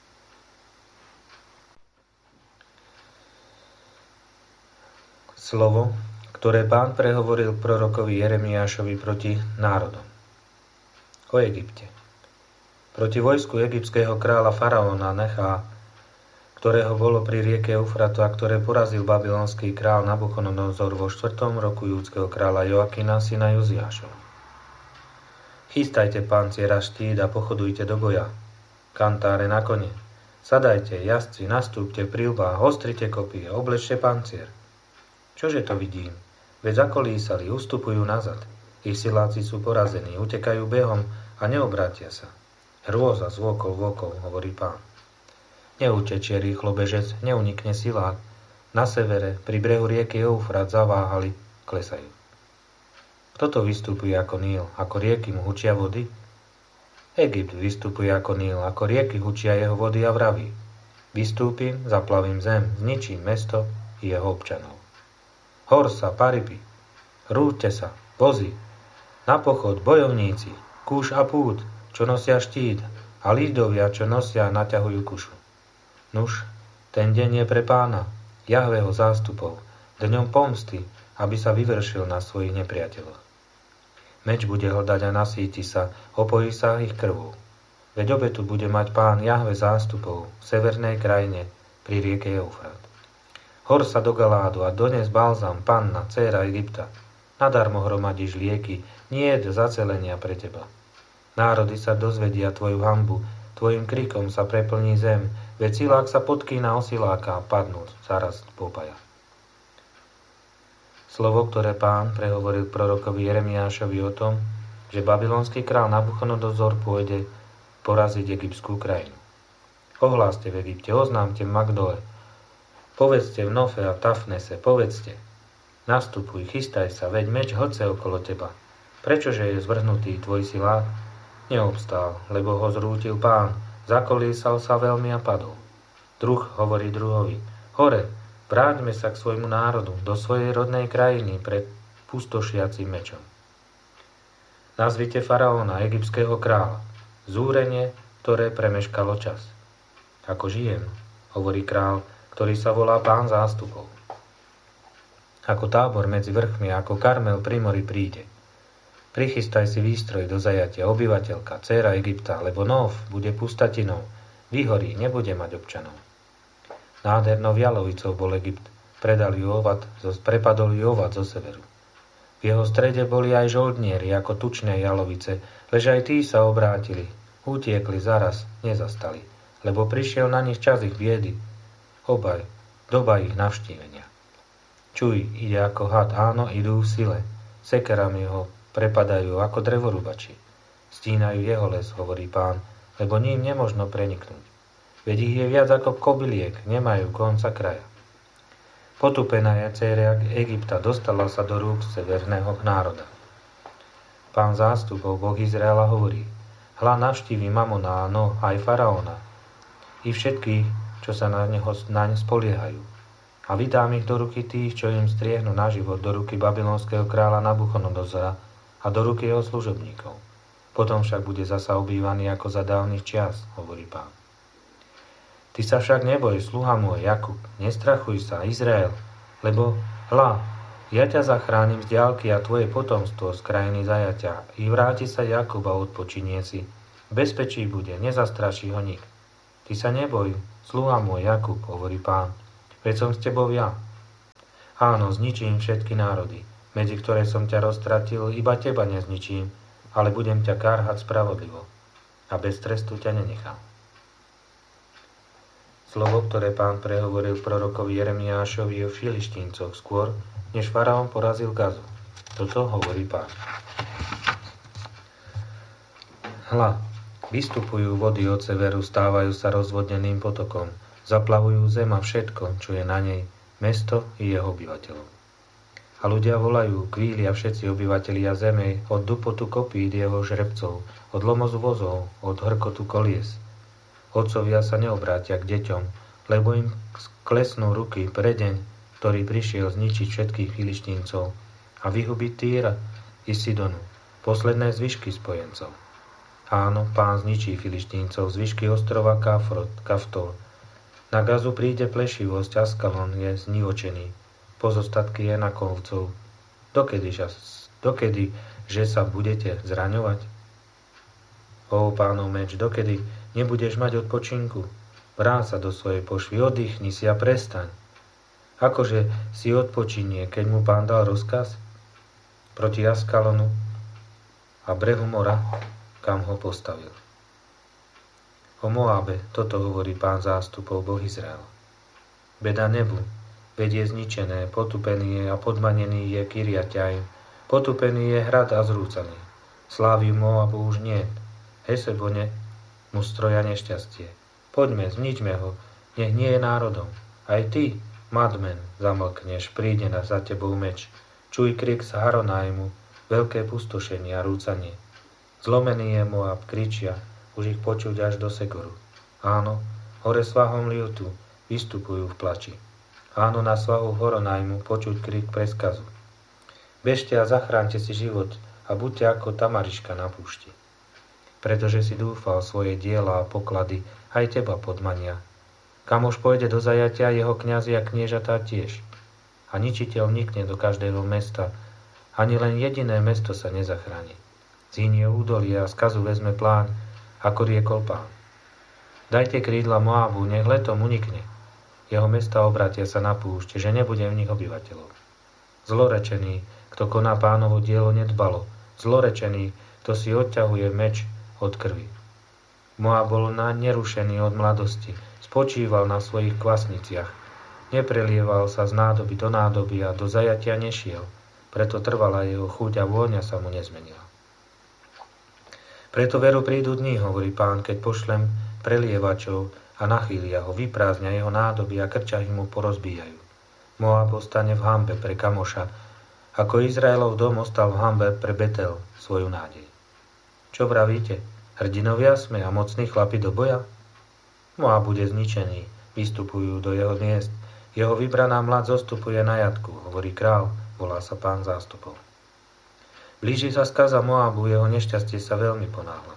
Slovo, ktoré Pán prehovoril prorokovi Jeremiášovi proti národom. O Egypte. Proti vojsku egyptského kráľa faraóna Nechá, ktorého bolo pri rieke Eufratu a ktoré porazil babylonský král Nabuchodonozor vo 4. roku judského kráľa Joakina, syna Joziášova. Chystajte panciera štít a pochodujte do boja. Kantáre na kone. Sadajte, jazdci, nastúpte v príľbách, ostrite kopie, oblečte pancier. Čože to vidím? Veď zakolísali, ustupujú nazad. Ich siláci sú porazení, utekajú behom a neobrátia sa. Hrôza z vôkol vôkol, hovorí Pán. Neutečie rýchlo bežec, neunikne silák. Na severe, pri brehu rieky Eufrat zaváhali, klesajú. Kto to vystupuje ako Níl, ako rieky mu hučia vody? Egypt vystupuje ako Níl, ako rieky hučia jeho vody a vraví. Vystúpim, zaplavím zem, zničím mesto i jeho občanov. Horsa, pariby, rúďte sa, vozy, na pochod, bojovníci, kúš a pút, čo nosia štít, a lídovia, čo nosia a naťahujú kušu. Nuž, ten deň je pre Pána, Jahveho zástupov, dňom pomsty, aby sa vyvršil na svojich nepriateľoch. Meč bude hľadať a nasíti sa, opojí sa ich krvou. Veď obetu bude mať Pán Jahve zástupov v severnej krajine pri rieke Eufrat. Hor sa do Galádu a dones balzam, panna, dcéra Egypta. Nadarmo hromadíš lieky, nie je zacelenia pre teba. Národy sa dozvedia tvoju hanbu, tvojim krikom sa preplní zem, veď silák sa podkýna o siláka a padnú zaraz popaja. Slovo, ktoré Pán prehovoril prorokovi Jeremiášovi o tom, že babylonský král Nabuchodonozor pôjde poraziť egyptskú krajinu. Ohláste v Egypte, oznámte v Magdole, povedzte v Nofe a Tafnese, povedzte, nastupuj, chystaj sa, veď meč hlce okolo teba. Prečože je zvrhnutý tvoj silák? Neobstál, lebo ho zrútil Pán, zakolísal sa veľmi a padol. Druh hovorí druhovi, hore, vráťme sa k svojmu národu, do svojej rodnej krajiny pred pustošiacim mečom. Nazvite faraóna, egyptského kráľa, zúrenie, ktoré premeškalo čas. Ako žijem, hovorí král, ktorý sa volá Pán zástupov. Ako Tábor medzi vrchmi, ako Karmel pri mori príde. Prichystaj si výstroj do zajatia, obyvateľka, dcéra Egypta, lebo Nov bude pustatinou, vyhorí, nebude mať občanov. Nádhernou jalovicou bol Egypt, prepadol ju ovad zo severu. V jeho strede boli aj žoldnieri, ako tučné jalovice, lež aj tí sa obrátili, utiekli zaraz, nezastali, lebo prišiel na nich čas ich biedy, doba ich navštívenia. Čuj, ide ako had, áno, idú v sile, sekerami ho prepadajú ako drevorúbači. Stínajú jeho les, hovorí Pán, lebo ním nemožno preniknúť. Veď ich je viac ako kobyliek, nemajú konca kraja. Potupená je dcéra Egypta, dostala sa do rúk severného národa. Pán zástupov, Boh Izraela, hovorí, hľa navštívi Mamona, no aj faraóna, i všetkých, čo sa naň spoliehajú. A vydám ich do ruky tých, čo im striehnu na život, do ruky babylonského kráľa Nabuchodonozora a do ruky jeho služobníkov. Potom však bude zasa obývaný ako za dávnych čias, hovorí Pán. Ty sa však neboj, sluha môj, Jakub, nestrachuj sa, Izrael, lebo hľa, Ja ťa zachránim z diaľky a tvoje potomstvo z krajiny zajatia. I vráti sa Jakub a odpočinie si. V bezpečí bude, nezastraší ho nik. Ty sa neboj, sluha môj Jakub, hovorí Pán. Veď som s tebou ja. Áno, zničím všetky národy, medzi ktoré som ťa roztratil, iba teba nezničím, ale budem ťa kárhať spravodlivo a bez trestu ťa nenechám. Slovo, ktoré Pán prehovoril prorokovi Jeremiášovi o Filištíncoch skôr, než faraón porazil Gazu. Toto hovorí Pán. Hľa, vystupujú vody od severu, stávajú sa rozvodneným potokom, zaplavujú zem a všetko, čo je na nej, mesto i jeho obyvateľov. A ľudia volajú, kvília všetci obyvatelia zeme, od dupotu kopít jeho žrebcov, od lomozu vozov, od hrkotu kolies. Otcovia sa neobrátia k deťom, lebo im klesnú ruky pre deň, ktorý prišiel zničiť všetkých Filištíncov a vyhubiť Týra i Sidonu, posledné zvyšky spojencov. Áno, Pán zničí Filištíncov, zvyšky ostrova Kaftor. Na Gazu príde plešivosť, Askalon je znivočený, pozostatky Jenakovcov. Dokedy, že sa budete zraňovať? Ó, Pánov meč, dokedy nebudeš mať odpočinku? Vráť sa do svojej pošvy, oddychni si a prestaň. Akože si odpočinie, keď mu Pán dal rozkaz proti Askalonu a brehu mora, kam ho postavil. O Moabe toto hovorí Pán zástupov, Boh Izrael. Beda nebu, veď je zničené, potupený je a podmanený je Kiriatjaim, potupený je hrad a zrúcaný. Slávy Moabu už niet, Hesebone mu stroja nešťastie. Poďme, zničme ho, nech nie je národom. Aj ty, Madmen, zamlkneš, príde za tebou meč. Čuj krik z Haronajmu, veľké pustošenie a rúcanie. Zlomený je Moab, kričia, už ich počuť až do Segoru. Áno, hore svahom Liutu, vystupujú v plači. Áno, na svahu Horonajmu počuť krik preskazu. Bežte a zachránte si život a buďte ako tamariška na púšti. Pretože si dúfal svoje diela a poklady, aj teba podmania. Kam už pôjde do zajatia, jeho kňazi a kniežatá tiež. A ničiteľ nikne do každého mesta, ani len jediné mesto sa nezachráni. Zínie údolie a skazu vezme plán, ako riekol Pán. Dajte krídla Moabu, nech letom unikne. Jeho mesta obratia sa na púšť, že nebude v nich obyvateľov. Zlorečený, kto koná Pánovo dielo nedbalo, zlorečený, kto si odťahuje meč od krvi. Moab bol nerušený od mladosti, spočíval na svojich kvasniciach, neprelieval sa z nádoby do nádoby a do zajatia nešiel, preto trvala jeho chuť a vôňa sa mu nezmenila. Preto veru prídu dni, hovorí Pán, keď pošlem prelievačov a nachýlia ho, vyprázdňa jeho nádoby a krčahy mu porozbíjajú. Moab ostane v hanbe pre Kamoša, ako Izraelov dom ostal v hanbe pre Betel, svoju nádej. Čo vravíte? Hrdinovia sme a mocní chlapi do boja? Moab bude zničený, vystupujú do jeho miest, jeho vybraná mlad zostupuje na jatku, hovorí král, volá sa Pán zástupov. Blíži sa skaza Moabu, jeho nešťastie sa veľmi ponáhla.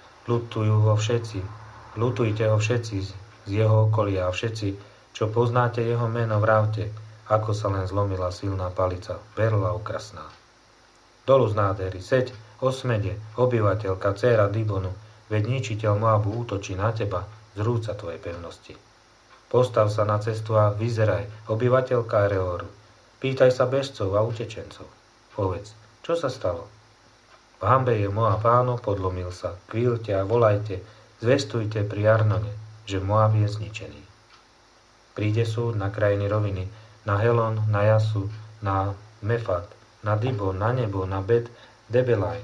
Lutujte ho všetci z jeho okolia a všetci, čo poznáte jeho meno, vravte, ako sa len zlomila silná palica, berla okrasná. Dolu z nádhery, seď, osmede, obyvateľka, dcéra Dibonu, veď ničiteľ Moabu útočí na teba, zrúca tvojej pevnosti. Postav sa na cestu a vyzeraj, obyvateľka Areoru. Pýtaj sa bežcov a utečencov. Povedz, čo sa stalo? V hanbe je Moab, Áno, podlomil sa. Kvílte a volajte, zvestujte pri Arnone, že Moab je zničený. Príde súd na krajiny roviny, na Helon, na Jasu, na Mefat, na Dibon, na nebo, na Bet Debelaj,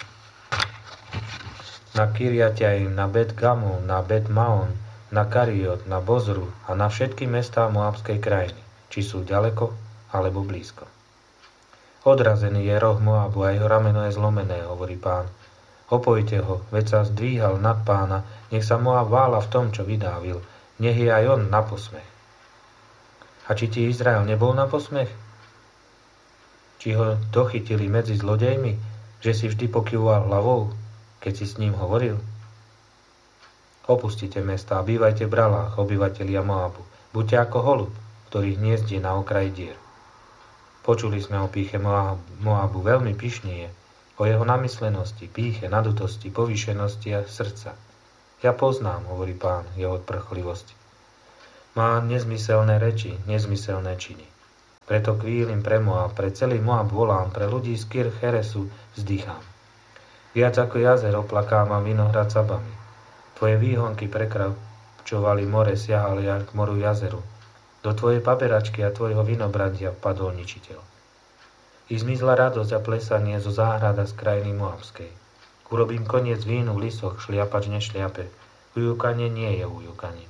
na Kiriatjaim, na Bet Gamul, na Bet Maon, na Kariot, na Bozru a na všetky mestá Moabskej krajiny, či sú ďaleko alebo blízko. Odrazený je roh Moabu a jeho rameno je zlomené, hovorí Pán. Opojte ho, veď sa zdvíhal nad Pána, nech sa Moab vála v tom, čo vydávil, nech je aj on na posmech. A či ti Izrael nebol na posmech? Či ho dochytili medzi zlodejmi, že si vždy pokyvoval hlavou, keď si s ním hovoril? Opustite mesta a bývajte v bralách, obyvatelia Moabu. Buďte ako holub, ktorý hniezdie na okraji dier. Počuli sme o pýche Moabu, veľmi pyšný je, o jeho namyslenosti, pýche, nadutosti, povýšenosti a srdca. Ja poznám, hovorí Pán, jeho odprchlivosť. Má nezmyselné reči, nezmyselné činy. Preto kvílim pre Moab, pre celý Moab volám, pre ľudí z Kir Cheresu vzdychám. Viac ako jazer oplakávam vinohrad Sabami. Tvoje výhonky prekračovali more, siahali až k moru jazeru. Do tvojej paberačky a tvojho vinobradia vpadol ničiteľ. I zmizla radosť a plesanie zo záhrada z krajiny Moabskej. Urobím koniec vínu v lisoch, šliapač nešliape. Ujúkanie nie je ujúkanie.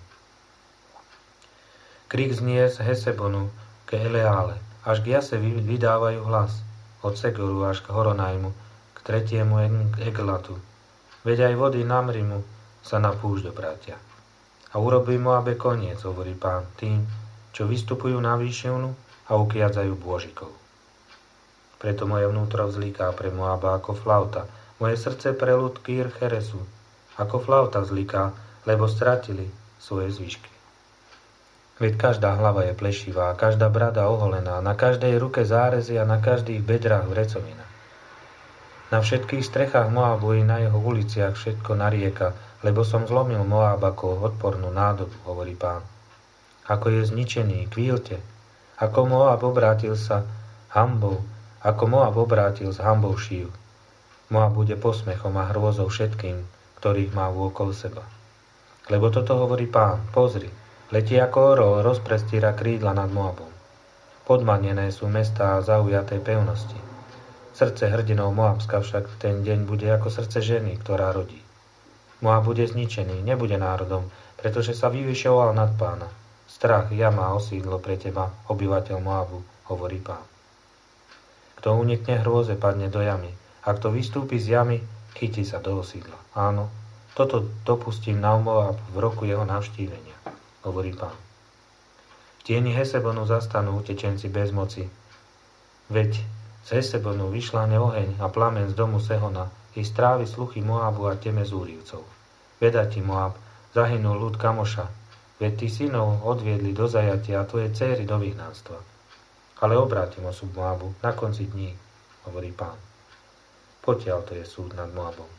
Krik znie z Hesebonu k Eleále, až k Jase vydávajú hlas. Od Segoru až k Horonajmu, k tretiemu Eglatu. Veď aj vody Namrimu sa na púšť obrátia. A urobí Moabe koniec, hovorí Pán, tým, čo vystupujú na výšivnu a ukiadzajú bôžikov. Preto moje vnútro vzliká pre Moaba ako flauta, moje srdce pre ľud Kir Cheresu, ako flauta vzliká, lebo stratili svoje zvyšky. Veď každá hlava je plešivá, každá brada oholená, na každej ruke zárezy a na každých bedrách vrecovina. Na všetkých strechách Moabu i na jeho uliciach všetko narieka, lebo som zlomil Moab ako odpornú nádobu, hovorí Pán. Ako je zničený, kvílte, ako Moab obrátil sa hanbou, ako Moab obrátil s hanbou šíju. Moab bude posmechom a hrôzou všetkým, ktorých má vôkol seba. Lebo toto hovorí Pán, pozri, letí ako orol, rozprestíra krídla nad Moabom. Podmanené sú mestá a zaujaté pevnosti. Srdce hrdinov Moabska však v ten deň bude ako srdce ženy, ktorá rodí. Moab bude zničený, nebude národom, pretože sa vyvyšoval nad Pána. Strach, jama a osídlo pre teba, obyvateľ Moabu, hovorí Pán. Kto unikne hrôze, padne do jamy. A kto vystúpi z jamy, chytí sa do osídla. Áno, toto dopustím na Moab v roku jeho navštívenia, hovorí Pán. V tieni Hesebonu zastanú utečenci bez moci. Veď z Hesebonu vyšláne oheň a plamen z domu Sehona i strávi sluchy Moabu a teme Zúrivcov. Veda ti, Moab, zahynul ľud Kamoša, veď tí synov odviedli do zajatia a tvoje céry do vyhnanstva. Ale obrátim osud Moabu na konci dní, hovorí Pán. Potiaľ to je súd nad Moabom.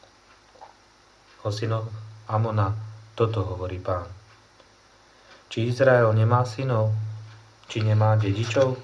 O synoch Amona toto hovorí Pán. Či Izrael nemá synov? Či nemá dedičov?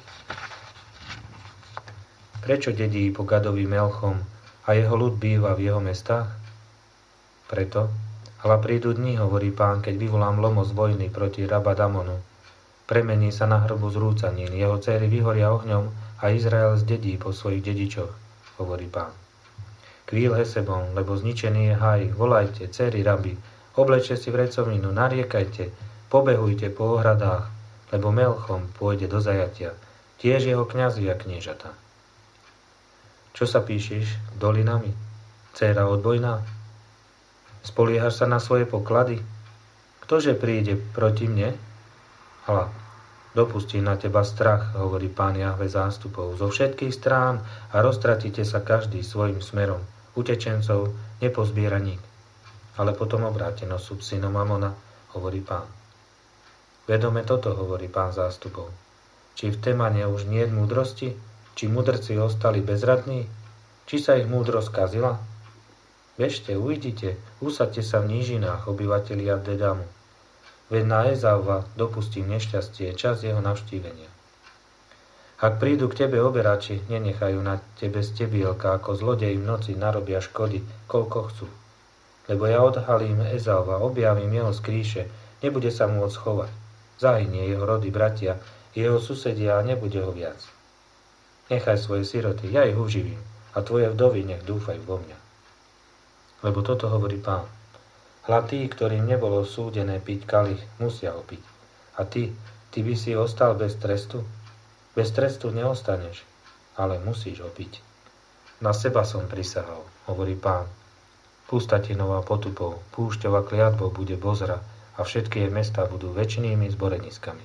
Prečo dedí po Gadovi Melchom a jeho ľud býva v jeho mestách? Preto, ale prídu dni, hovorí Pán, keď vyvolám lomos vojny proti Rabadamonu. Premení sa na hrbu zrúcanín, jeho céry vyhoria ohňom a Izrael zdedí po svojich dedičoch, hovorí Pán. Kvíl Hesebon, lebo zničený je haj, volajte, céry raby, oblečte si vrecovinu, nariekajte, pobehujte po ohradách, lebo Melchom pôjde do zajatia, tiež jeho kňazi a kniežata. Čo sa píšiš dolinami, dcéra odbojná? Spoliehaš sa na svoje poklady? Ktože príde proti mne? Hľa, dopustí na teba strach, hovorí Pán Jahve zástupov, zo všetkých strán a roztratíte sa každý svojim smerom. Utečencov nepozbiera nik. Ale potom obráte nosu synom Amona, hovorí Pán. Vedome toto, hovorí Pán zástupov. Či v Temane už nie je múdrosti? Či mudrci ostali bezradní? Či sa ich múdrosť skazila? Bežte, uvidíte, usaďte sa v nížinách, obyvatelia Dedamu. Veď na Ezauva dopustím nešťastie, čas jeho navštívenia. Ak prídu k tebe oberači, nenechajú na tebe stebielka, ako zlodej v noci narobia škody, koľko chcú. Lebo ja odhalím Ezauva, objavím jeho skrýše, nebude sa môcť schovať. Zahynie jeho rody bratia, jeho susedia a nebude ho viac. Nechaj svoje siroty, ja ich uživím, a tvoje vdovy nech dúfajú vo mňa. Lebo toto hovorí Pán. Hľa tí, ktorým nebolo súdené piť kalich, musia ho piť. A ty by si ostal bez trestu? Bez trestu neostaneš, ale musíš ho piť. Na seba som prisahal, hovorí Pán. Pustatinov a potupov, púšťov a kliatbou bude Bozra a všetky jej mestá budú väčšnými zboreniskami.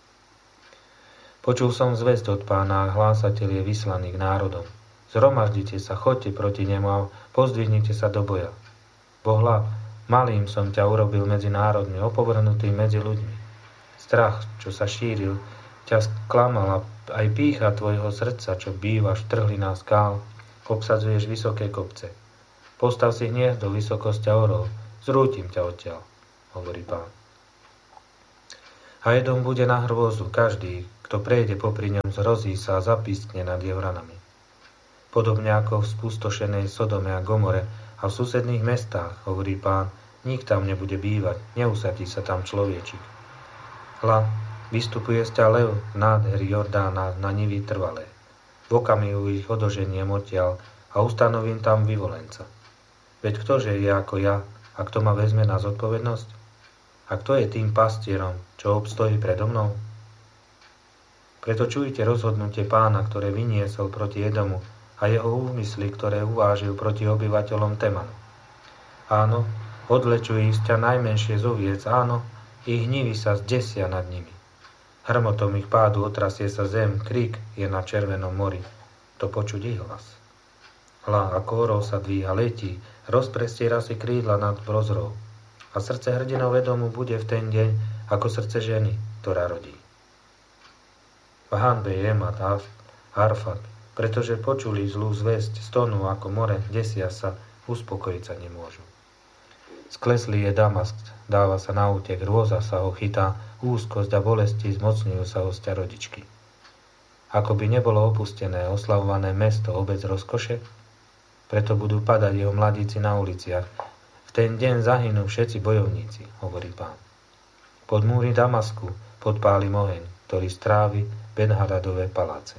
Počul som zvesť od Pána a hlásateľ je vyslaný k národom. Zhromaždite sa, choďte proti nemu a pozdvihnite sa do boja. Bohla, malým som ťa urobil medzi národmi, opovrhnutý medzi ľuďmi. Strach, čo sa šíril ťa sklamala aj pýcha tvojho srdca, čo bývaš v trhlinách skál, obsadzuješ vysoké kopce. Postav si hniezdo vysokosťa orov, zrútim ťa odtiaľ, hovorí Pán. A Edom bude na hrôzu, každý, kto prejde popri ňom, zrozí sa a zapískne nad jeho ranami. Podobne ako v spustošenej Sodome a Gomore a v susedných mestách, hovorí Pán, nik tam nebude bývať, neusadí sa tam človečik. Hľa, vystupuje z ťa lev v nádhery Jordána na nivy trvalé. V okamihu ich odoženiem odtiaľ a ustanovím tam vyvolenca. Veď ktože je ako ja a kto ma vezme na zodpovednosť? A kto je tým pastierom, čo obstojí predo mnou? Preto čujte rozhodnutie Pána, ktoré vyniesol proti Edomu a jeho úmysly, ktoré uvážil proti obyvateľom Temanu. Áno, odlečú ich z ťa najmenšie z oviec, áno, ich hnivy sa zdesia nad nimi. Hrmotom ich pádu otrasie sa zem, krik je na červenom mori, to počuť ich hlas. Hľa ako orol sa dvíha, letí, rozprestiera si krídla nad brozrou. A srdce hrdinov Edomu bude v ten deň ako srdce ženy, ktorá rodí. V hanbe je Emat a Arfad, pretože počuli zlú zvesť, stonú ako more, desia sa, uspokojiť sa nemôžu. Skleslý je Damask, dáva sa na útek, hrôza sa ho chytá, úzkosť a bolesti zmocňujú sa hostia rodičky. Ako by nebolo opustené, oslavované mesto, obec rozkoše, preto budú padať jeho mladíci na uliciach. V ten deň zahynú všetci bojovníci, hovorí Pán. Pod múry Damasku podpálim oheň, ktorý strávi Ben-Hadadové paláce.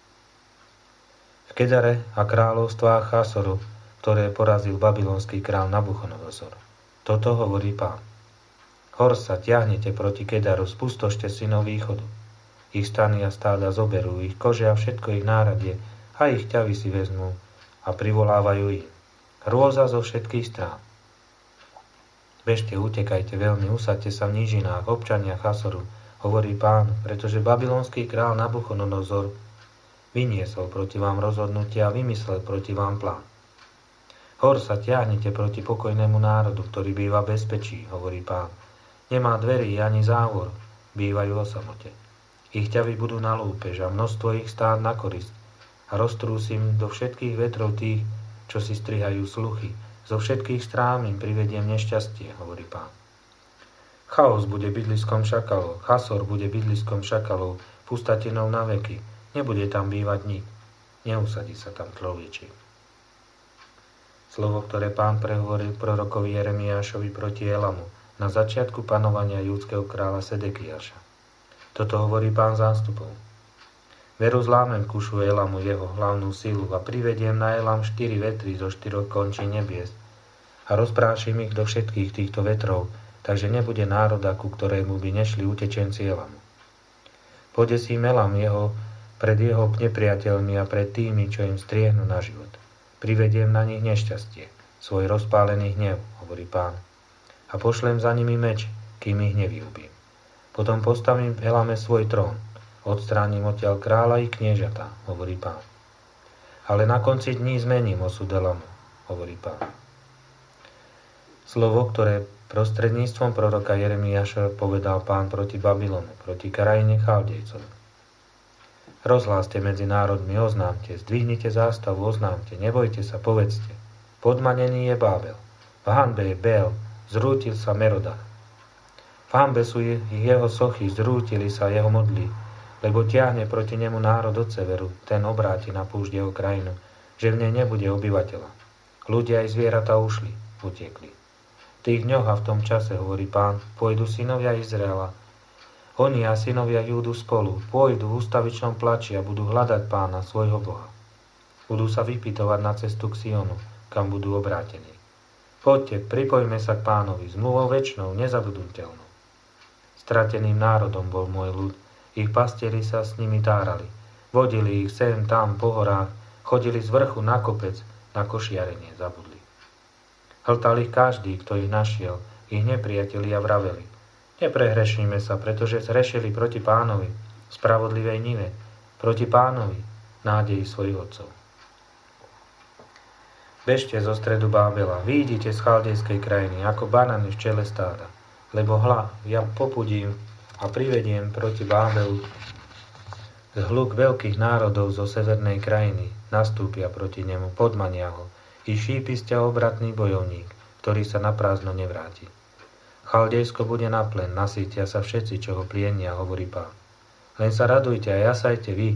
V Kedare a kráľovstvách Chasoru, ktoré porazil babylonský král Nabuchodonozor. Toto hovorí Pán. Hor sa ťahnete proti Kedaru, spustošte synov východu. Ich stany a stáda zoberú, ich kože a všetko ich náradie, a ich ťavy si vezmú a privolávajú ich. Hrôza zo všetkých strán. Bežte, utekajte veľmi, usaďte sa v nížinách, občania Chasoru, hovorí Pán, pretože babylonský král Nabuchodonozor vyniesol proti vám rozhodnutie a vymyslel proti vám plán. Hor sa ťahnite proti pokojnému národu, ktorý býva v bezpečí, hovorí Pán. Nemá dverí ani závor, bývajú o samote. Ich ťavy budú na lúpež a množstvo ich stád na korist a roztrúsim do všetkých vetrov tých, čo si strihajú sluchy. Zo všetkých strán im privediem nešťastie, hovorí Pán. Chaos bude bydliskom šakalov, Chasor bude bydliskom šakalov, pustatinou na veky, nebude tam bývať nik, neusadí sa tam človečík. Slovo, ktoré Pán prehovoril prorokovi Jeremiášovi proti Elamu na začiatku panovania júdskeho kráľa Sedekiáša. Toto hovorí Pán zástupov. Veru zlámem kušu Elamu jeho hlavnú silu a privediem na Elam 4 vetry zo 4 končín nebies a rozprášim ich do všetkých týchto vetrov, takže nebude národa, ku ktorému by nešli utečenci Elamu. Podesím Elam pred jeho nepriateľmi a pred tými, čo im striehnú na život. Privediem na nich nešťastie, svoj rozpálený hnev, hovorí Pán, a pošlem za nimi meč, kým ich nevyhubím. Potom postavím v Elame svoj trón, odstránim odtiaľ kráľa i kniežatá, hovorí Pán. Ale na konci dní zmením osud Elamu, hovorí Pán. Slovo, ktoré prostredníctvom proroka Jeremiáša povedal Pán proti Babylonu, proti krajine Chaldejcov. Rozhláste medzi národmi, oznámte, zdvihnite zástavu, oznámte, nebojte sa, povedzte. Podmanený je Bábel, v hanbe je Bél, zrútil sa Merodach. V hanbe sú jeho sochy, zrútili sa jeho modly, lebo ťahne proti nemu národ od severu, ten obráti na púšť jeho krajinu, že v nej nebude obyvateľa. Ľudia aj zvieratá ušli, utiekli. V tých dňoch a v tom čase, hovorí Pán, pôjdu synovia Izraela, oni a synovia Júdu spolu pôjdu v ústavičnom plači a budú hľadať Pána, svojho Boha. Budú sa vypytovať na cestu k Sionu, kam budú obrátení. Poďte, pripojme sa k Pánovi, zmluvou večnou, nezabudnutelnou. Strateným národom bol môj ľud, ich pastieri sa s nimi tárali. Vodili ich sem, tam, po horách, chodili z vrchu na kopec, na košiarenie zabudli. Hltal ich každý, kto ich našiel, ich nepriatelia vraveli. Neprehrešíme sa, pretože zhrešili proti Pánovi, spravodlivej Nive, proti Pánovi, nádeji svojich otcov. Bežte zo stredu Bábela, výjdite z chaldejskej krajiny, ako banany v čele stáda, lebo hľa, ja popudím a privediem proti Bábelu Zhluk veľkých národov zo severnej krajiny nastúpia proti nemu, podmania ho. I šípi sťa obratný bojovník, ktorý sa na prázdno nevráti. Chaldejsko bude na plen, nasýtia sa všetci, čo ho plienia, hovorí Pán. Len sa radujte a jasajte vy,